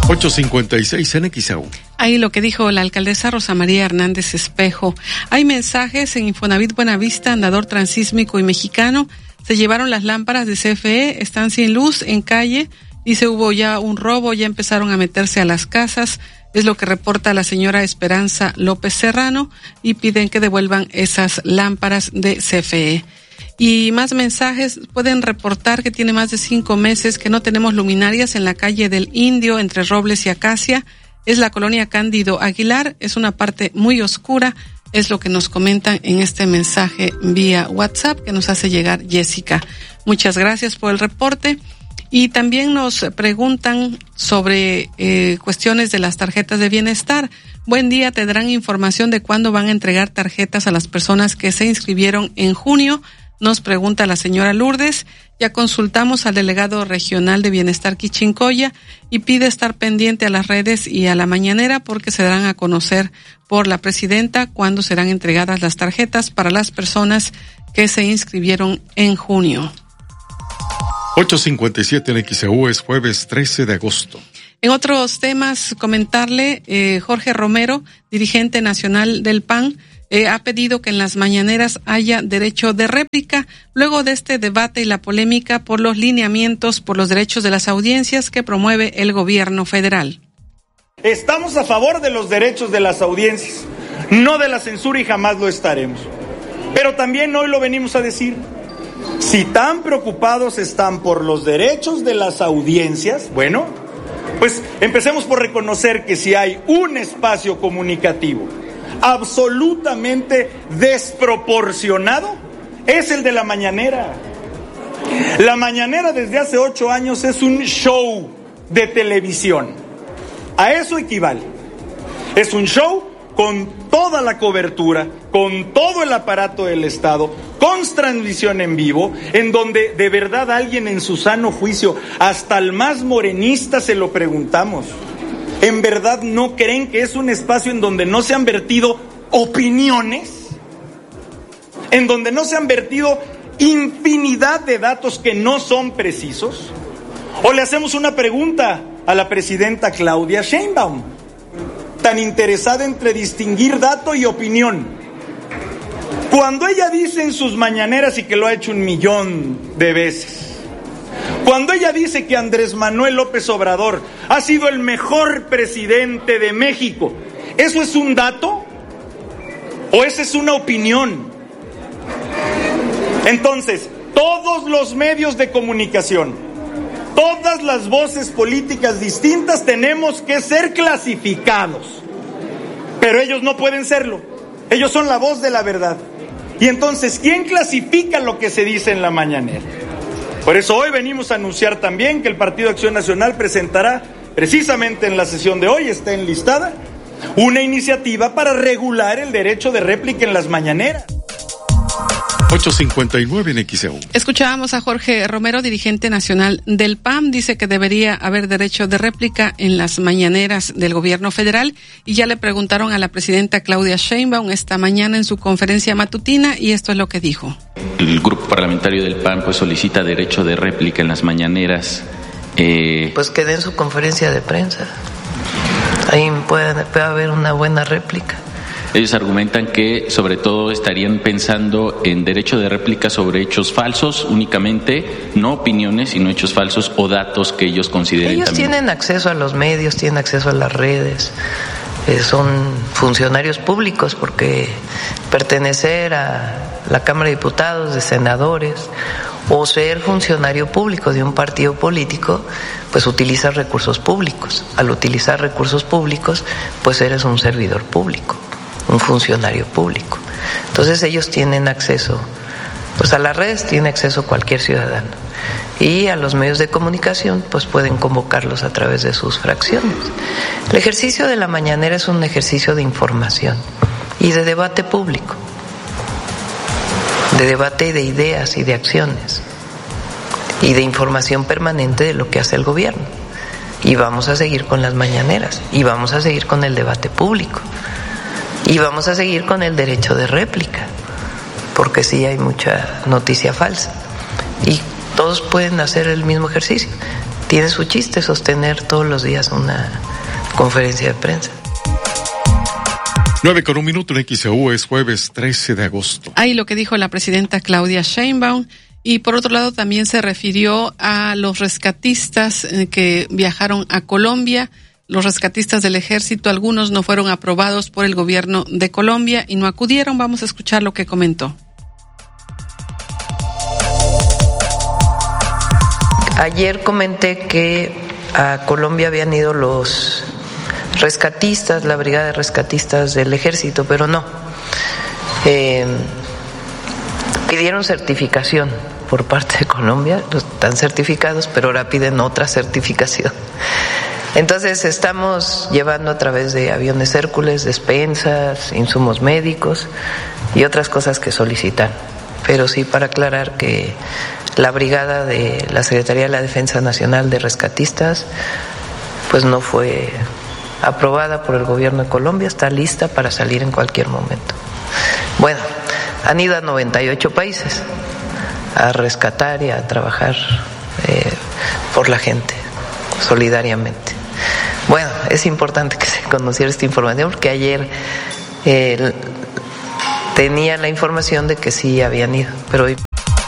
ocho cincuenta y seis en X A U. Ahí lo que dijo la alcaldesa Rosa María Hernández Espejo. Hay mensajes en Infonavit Buenavista, Andador Transísmico y Mexicano. Se llevaron las lámparas de C F E, están sin luz en calle. Dice, hubo ya un robo, ya empezaron a meterse a las casas. Es lo que reporta la señora Esperanza López Serrano y piden que devuelvan esas lámparas de C F E. Y más mensajes, pueden reportar que tiene más de cinco meses que no tenemos luminarias en la calle del Indio, entre Robles y Acacia. Es la colonia Cándido Aguilar, es una parte muy oscura, es lo que nos comentan en este mensaje vía WhatsApp que nos hace llegar Jessica. Muchas gracias por el reporte. Y también nos preguntan sobre eh, cuestiones de las tarjetas de bienestar. Buen día, tendrán información de cuándo van a entregar tarjetas a las personas que se inscribieron en junio. Nos pregunta la señora Lourdes. Ya consultamos al delegado regional de Bienestar Quichincoya y pide estar pendiente a las redes y a la mañanera porque se darán a conocer por la presidenta cuándo serán entregadas las tarjetas para las personas que se inscribieron en junio. ocho cincuenta y siete en X E U, es jueves trece de agosto. En otros temas, comentarle, eh, Jorge Romero, dirigente nacional del P A N, eh, ha pedido que en las mañaneras haya derecho de réplica, luego de este debate y la polémica por los lineamientos por los derechos de las audiencias que promueve el gobierno federal. Estamos a favor de los derechos de las audiencias, no de la censura y jamás lo estaremos. Pero también hoy lo venimos a decir. Si tan preocupados están por los derechos de las audiencias, bueno, pues empecemos por reconocer que si hay un espacio comunicativo absolutamente desproporcionado, es el de la mañanera. La mañanera desde hace ocho años es un show de televisión. A eso equivale. Es un show con toda la cobertura, con todo el aparato del Estado, con transmisión en vivo, en donde de verdad alguien en su sano juicio, hasta el más morenista se lo preguntamos, ¿en verdad no creen que es un espacio en donde no se han vertido opiniones? ¿En donde no se han vertido infinidad de datos que no son precisos? ¿O le hacemos una pregunta a la presidenta Claudia Sheinbaum, tan interesada entre distinguir dato y opinión? Cuando ella dice en sus mañaneras, y que lo ha hecho un millón de veces, cuando ella dice que Andrés Manuel López Obrador ha sido el mejor presidente de México, ¿eso es un dato? ¿O esa es una opinión? Entonces, todos los medios de comunicación, todas las voces políticas distintas tenemos que ser clasificados, pero ellos no pueden serlo. Ellos son la voz de la verdad. Y entonces, ¿quién clasifica lo que se dice en la mañanera? Por eso hoy venimos a anunciar también que el Partido Acción Nacional presentará, precisamente en la sesión de hoy, está enlistada, una iniciativa para regular el derecho de réplica en las mañaneras. ocho cincuenta y nueve en X E U. Escuchábamos a Jorge Romero, dirigente nacional del P A M, dice que debería haber derecho de réplica en las mañaneras del gobierno federal, y ya le preguntaron a la presidenta Claudia Sheinbaum esta mañana en su conferencia matutina, y esto es lo que dijo. El grupo parlamentario del P A M pues solicita derecho de réplica en las mañaneras. Eh... Pues que den su conferencia de prensa, ahí puede, puede haber una buena réplica. Ellos argumentan que sobre todo estarían pensando en derecho de réplica sobre hechos falsos únicamente, no opiniones, sino hechos falsos o datos que ellos consideren. Ellos también. Tienen acceso a los medios, tienen acceso a las redes, eh, son funcionarios públicos porque pertenecer a la Cámara de Diputados, de senadores, o ser funcionario público de un partido político, pues utilizas recursos públicos. Al utilizar recursos públicos, pues eres un servidor público, un funcionario público. Entonces ellos tienen acceso, pues a las redes tiene acceso cualquier ciudadano, y a los medios de comunicación pues pueden convocarlos a través de sus fracciones. El ejercicio de la mañanera es un ejercicio de información y de debate público, de debate de ideas y de acciones y de información permanente de lo que hace el gobierno. Y vamos a seguir con las mañaneras, y vamos a seguir con el debate público, y vamos a seguir con el derecho de réplica, porque sí hay mucha noticia falsa y todos pueden hacer el mismo ejercicio. tiene su chiste sostener todos los días una conferencia de prensa. Nueve con un minuto en X E U, es jueves trece de agosto. Ahí lo que dijo la presidenta Claudia Sheinbaum. Y por otro lado también se refirió a los rescatistas eh, que viajaron a Colombia. Los rescatistas del ejército, algunos no fueron aprobados por el gobierno de Colombia y no acudieron. Vamos a escuchar lo que comentó. Ayer comenté que a Colombia habían ido los rescatistas, la brigada de rescatistas del ejército, pero no. Eh, pidieron certificación por parte de Colombia, están certificados, pero ahora piden otra certificación. Entonces estamos llevando a través de aviones Hércules, despensas, insumos médicos y otras cosas que solicitan. Pero sí, para aclarar que la brigada de la Secretaría de la Defensa Nacional de Rescatistas pues no fue aprobada por el gobierno de Colombia, está lista para salir en cualquier momento. Bueno, han ido a noventa y ocho países a rescatar y a trabajar eh, por la gente, solidariamente. Bueno, es importante que se conociera esta información porque ayer eh, tenía la información de que sí habían ido, pero hoy...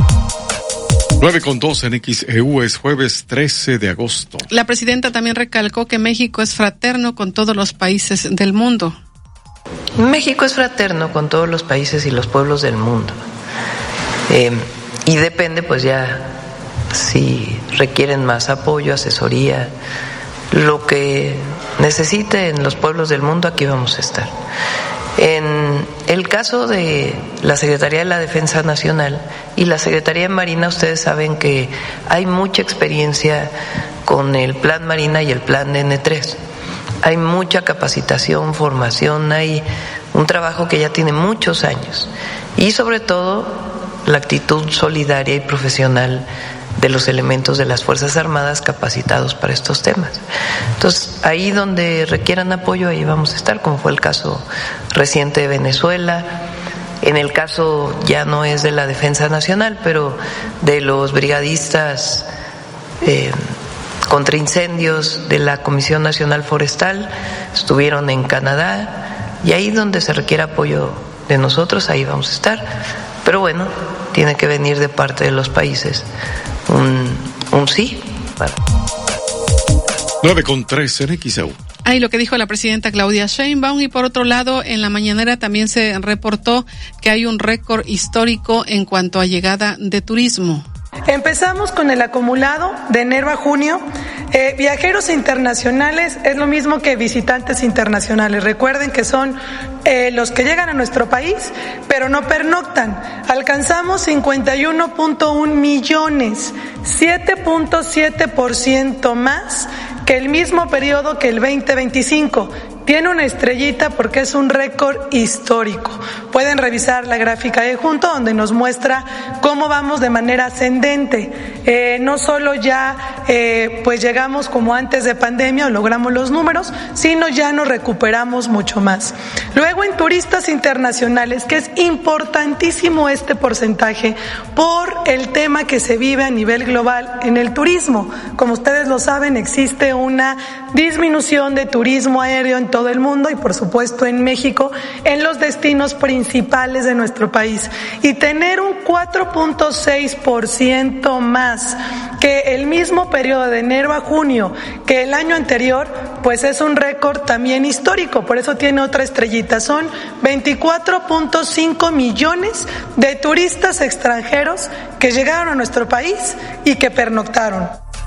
nueve con dos en X E U, es jueves trece de agosto. La presidenta también recalcó que México es fraterno con todos los países del mundo. México es fraterno con todos los países y los pueblos del mundo. Eh, y depende, pues ya, si requieren más apoyo, asesoría, lo que necesiten los pueblos del mundo, aquí vamos a estar. En el caso de la Secretaría de la Defensa Nacional y la Secretaría de Marina, ustedes saben que hay mucha experiencia con el Plan Marina y el Plan N tres. Hay mucha capacitación, formación, hay un trabajo que ya tiene muchos años. Y sobre todo, la actitud solidaria y profesional de los elementos de las Fuerzas Armadas capacitados para estos temas. Entonces, ahí donde requieran apoyo, ahí vamos a estar, como fue el caso reciente de Venezuela. En el caso, ya no es de la Defensa Nacional, pero de los brigadistas eh, contra incendios de la Comisión Nacional Forestal, estuvieron en Canadá, y ahí donde se requiere apoyo de nosotros, ahí vamos a estar. Pero bueno, tiene que venir de parte de los países un, un sí. Bueno. nueve con tres en X E U. Ahí lo que dijo la presidenta Claudia Sheinbaum. Y por otro lado, en la mañanera también se reportó que hay un récord histórico en cuanto a llegada de turismo. Empezamos con el acumulado de enero a junio. Eh, viajeros internacionales es lo mismo que visitantes internacionales. Recuerden que son eh, los que llegan a nuestro país, pero no pernoctan. Alcanzamos cincuenta y uno punto uno millones, siete punto siete por ciento más que el mismo periodo que el veinte veinticinco. Tiene una estrellita porque es un récord histórico. Pueden revisar la gráfica de junto donde nos muestra cómo vamos de manera ascendente. Eh, no solo ya eh, pues llegamos como antes de pandemia o logramos los números, sino ya nos recuperamos mucho más. Luego en turistas internacionales, que es importantísimo este porcentaje por el tema que se vive a nivel global en el turismo. Como ustedes lo saben, existe una disminución de turismo aéreo en todo el mundo y por supuesto en México, en los destinos principales de nuestro país. Y tener un cuatro punto seis por ciento más que el mismo periodo de enero a junio que el año anterior, pues es un récord también histórico. Por eso tiene otra estrellita. Son veinticuatro punto cinco millones de turistas extranjeros que llegaron a nuestro país y que pernoctaron.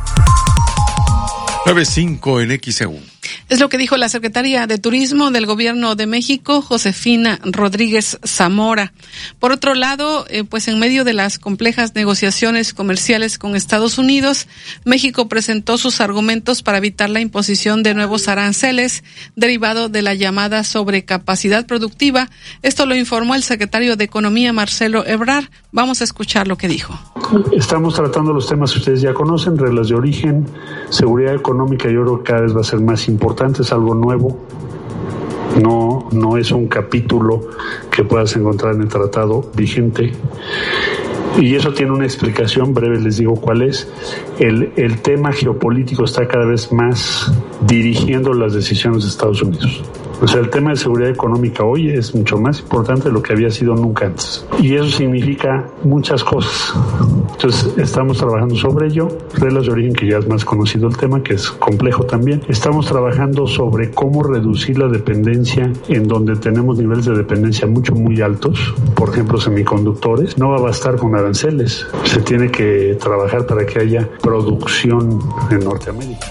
nueve cinco en X E U. Es lo que dijo la secretaria de Turismo del Gobierno de México, Josefina Rodríguez Zamora. Por otro lado, eh, pues en medio de las complejas negociaciones comerciales con Estados Unidos, México presentó sus argumentos para evitar la imposición de nuevos aranceles derivado de la llamada sobrecapacidad productiva. Esto lo informó el secretario de Economía, Marcelo Ebrard. Vamos a escuchar lo que dijo. Estamos tratando los temas que ustedes ya conocen, reglas de origen, seguridad económica. Yo creo que cada vez va a ser más importante, es algo nuevo, no, no es un capítulo que puedas encontrar en el tratado vigente. Y eso tiene una explicación breve, les digo cuál es. El, el tema geopolítico está cada vez más dirigiendo las decisiones de Estados Unidos. O sea, el tema de seguridad económica hoy es mucho más importante de lo que había sido nunca antes. Y eso significa muchas cosas. Entonces, estamos trabajando sobre ello. Reglas de origen, que ya es más conocido el tema, que es complejo también. Estamos trabajando sobre cómo reducir la dependencia en donde tenemos niveles de dependencia mucho, muy altos. Por ejemplo, semiconductores. No va a bastar con aranceles. Se tiene que trabajar para que haya producción en Norteamérica.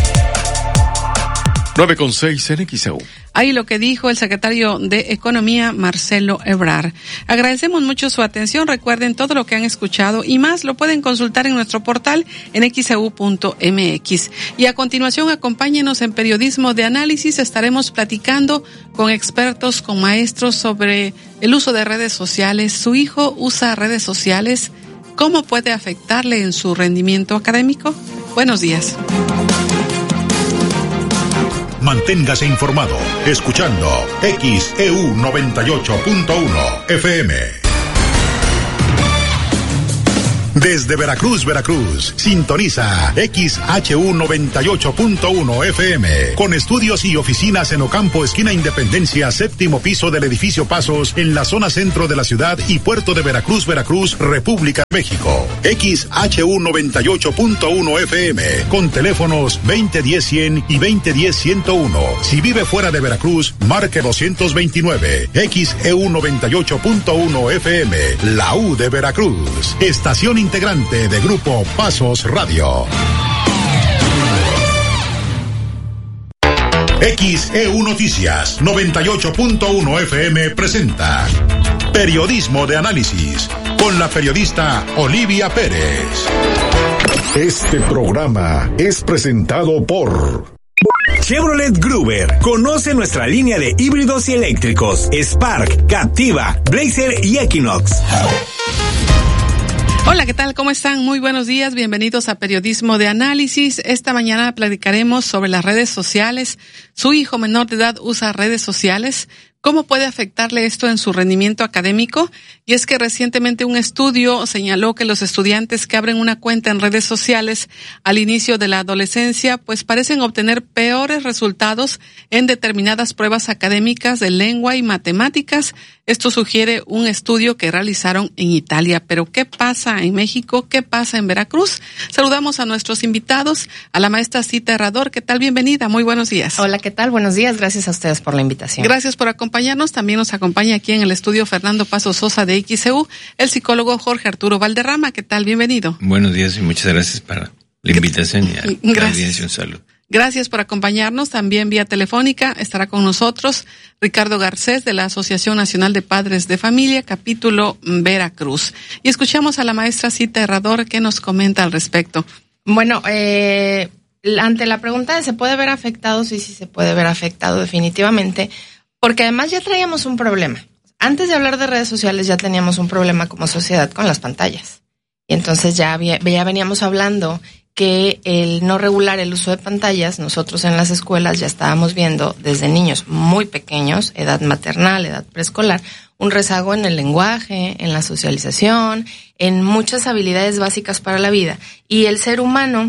nueve con seis en X E U. Ahí lo que dijo el secretario de Economía, Marcelo Ebrard. Agradecemos mucho su atención. Recuerden, todo lo que han escuchado y más lo pueden consultar en nuestro portal en x e u punto m x. Y a continuación, acompáñenos en Periodismo de Análisis. Estaremos platicando con expertos, con maestros sobre el uso de redes sociales. ¿Su hijo usa redes sociales? ¿Cómo puede afectarle en su rendimiento académico? Buenos días. Manténgase informado escuchando X E U noventa y ocho punto uno F M. Desde Veracruz, Veracruz, sintoniza X H U noventa y ocho punto uno F M, con estudios y oficinas en Ocampo, esquina Independencia, séptimo piso del edificio Pasos, en la zona centro de la ciudad y puerto de Veracruz, Veracruz, República de México. X H U noventa y ocho punto uno F M, con teléfonos veinte diez cien y veinte diez ciento uno. Si vive fuera de Veracruz, marque doscientos veintinueve. X E U noventa y ocho punto uno F M, la U de Veracruz, estación integrante de Grupo Pasos Radio. X E U Noticias noventa y ocho punto uno F M presenta Periodismo de Análisis con la periodista Olivia Pérez. Este programa es presentado por Chevrolet Gruber. Conoce nuestra línea de híbridos y eléctricos: Spark, Captiva, Blazer y Equinox. Hola, ¿qué tal? ¿Cómo están? Muy buenos días. Bienvenidos a Periodismo de Análisis. Esta mañana platicaremos sobre las redes sociales. ¿Su hijo menor de edad usa redes sociales? ¿Cómo puede afectarle esto en su rendimiento académico? Y es que recientemente un estudio señaló que los estudiantes que abren una cuenta en redes sociales al inicio de la adolescencia, pues parecen obtener peores resultados en determinadas pruebas académicas de lengua y matemáticas. Esto sugiere un estudio que realizaron en Italia. Pero ¿qué pasa en México? ¿Qué pasa en Veracruz? Saludamos a nuestros invitados, a la maestra Cita Herrador. ¿Qué tal? Bienvenida. Muy buenos días. Hola, ¿qué tal? Buenos días. Gracias a ustedes por la invitación. Gracias por acompañarnos. También nos acompaña aquí en el estudio Fernando Paso Sosa de X E U, el psicólogo Jorge Arturo Valderrama. ¿Qué tal? Bienvenido. Buenos días y muchas gracias para la invitación y a la audiencia. Un saludo. Gracias por acompañarnos. También vía telefónica estará con nosotros Ricardo Garcés de la Asociación Nacional de Padres de Familia, capítulo Veracruz. Y escuchamos a la maestra Cita Herrador que nos comenta al respecto. Bueno, eh, ante la pregunta de ¿se puede ver afectado? Sí, sí se puede ver afectado definitivamente, porque además ya traíamos un problema. Antes de hablar de redes sociales ya teníamos un problema como sociedad con las pantallas. Y entonces ya, había, ya veníamos hablando que el no regular el uso de pantallas, nosotros en las escuelas ya estábamos viendo desde niños muy pequeños, edad maternal, edad preescolar, un rezago en el lenguaje, en la socialización, en muchas habilidades básicas para la vida. Y el ser humano,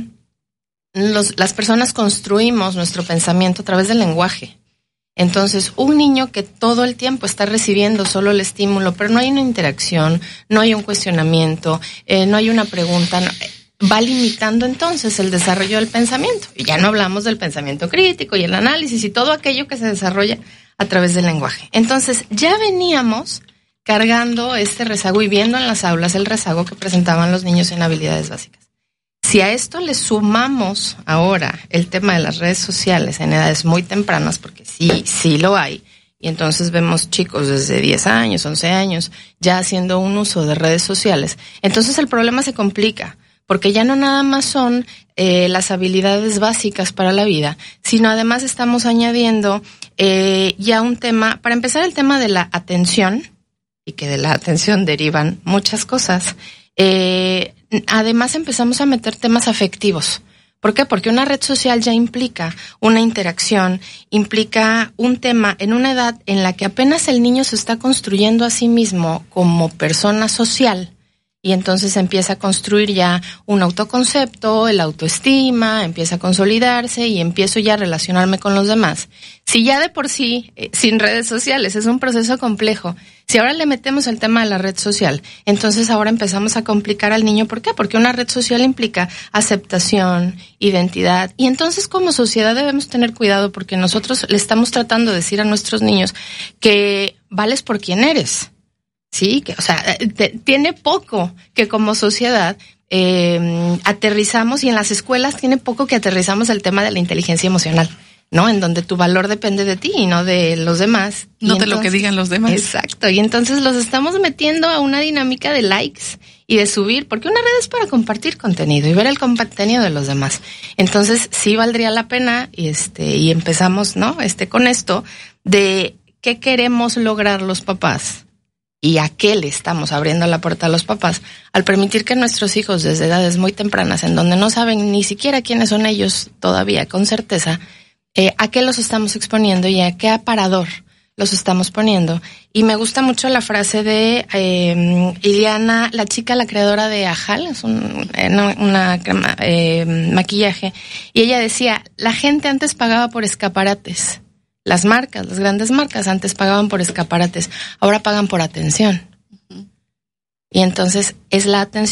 los, las personas construimos nuestro pensamiento a través del lenguaje. Entonces, un niño que todo el tiempo está recibiendo solo el estímulo, pero no hay una interacción, no hay un cuestionamiento, eh, no hay una pregunta, no, va limitando entonces el desarrollo del pensamiento. Y ya no hablamos del pensamiento crítico y el análisis y todo aquello que se desarrolla a través del lenguaje. Entonces, ya veníamos cargando este rezago y viendo en las aulas el rezago que presentaban los niños en habilidades básicas. Si a esto le sumamos ahora el tema de las redes sociales en edades muy tempranas, porque sí, sí lo hay, y entonces vemos chicos desde diez años, once años, ya haciendo un uso de redes sociales, entonces el problema se complica, porque ya no nada más son eh, las habilidades básicas para la vida, sino además estamos añadiendo eh, ya un tema, para empezar el tema de la atención, y que de la atención derivan muchas cosas. Eh, además empezamos a meter temas afectivos. ¿Por qué? Porque una red social ya implica una interacción, implica un tema en una edad en la que apenas el niño se está construyendo a sí mismo como persona social. Y entonces empieza a construir ya un autoconcepto, el autoestima, empieza a consolidarse y empiezo ya a relacionarme con los demás. Si ya de por sí, eh, sin redes sociales, es un proceso complejo. Si ahora le metemos el tema de la red social, entonces ahora empezamos a complicar al niño. ¿Por qué? Porque una red social implica aceptación, identidad. Y entonces como sociedad debemos tener cuidado porque nosotros le estamos tratando de decir a nuestros niños que vales por quien eres. Sí, que, o sea, te, tiene poco que como sociedad eh, aterrizamos, y en las escuelas tiene poco que aterrizamos el tema de la inteligencia emocional, ¿no? En donde tu valor depende de ti y no de los demás. No y de entonces, lo que digan los demás. Exacto, y entonces los estamos metiendo a una dinámica de likes y de subir, porque una red es para compartir contenido y ver el contenido de los demás. Entonces sí valdría la pena, y este, y empezamos, ¿no? Este, con esto de qué queremos lograr los papás. ¿Y a qué le estamos abriendo la puerta a los papás al permitir que nuestros hijos desde edades muy tempranas, en donde no saben ni siquiera quiénes son ellos todavía con certeza, eh, a qué los estamos exponiendo y a qué aparador los estamos poniendo? Y me gusta mucho la frase de eh, Iliana, la chica, la creadora de Ajal, es un, una, una crema, eh, maquillaje, y ella decía, la gente antes pagaba por escaparates. Las marcas, las grandes marcas antes pagaban por escaparates, ahora pagan por atención. Uh-huh. Y entonces es la atención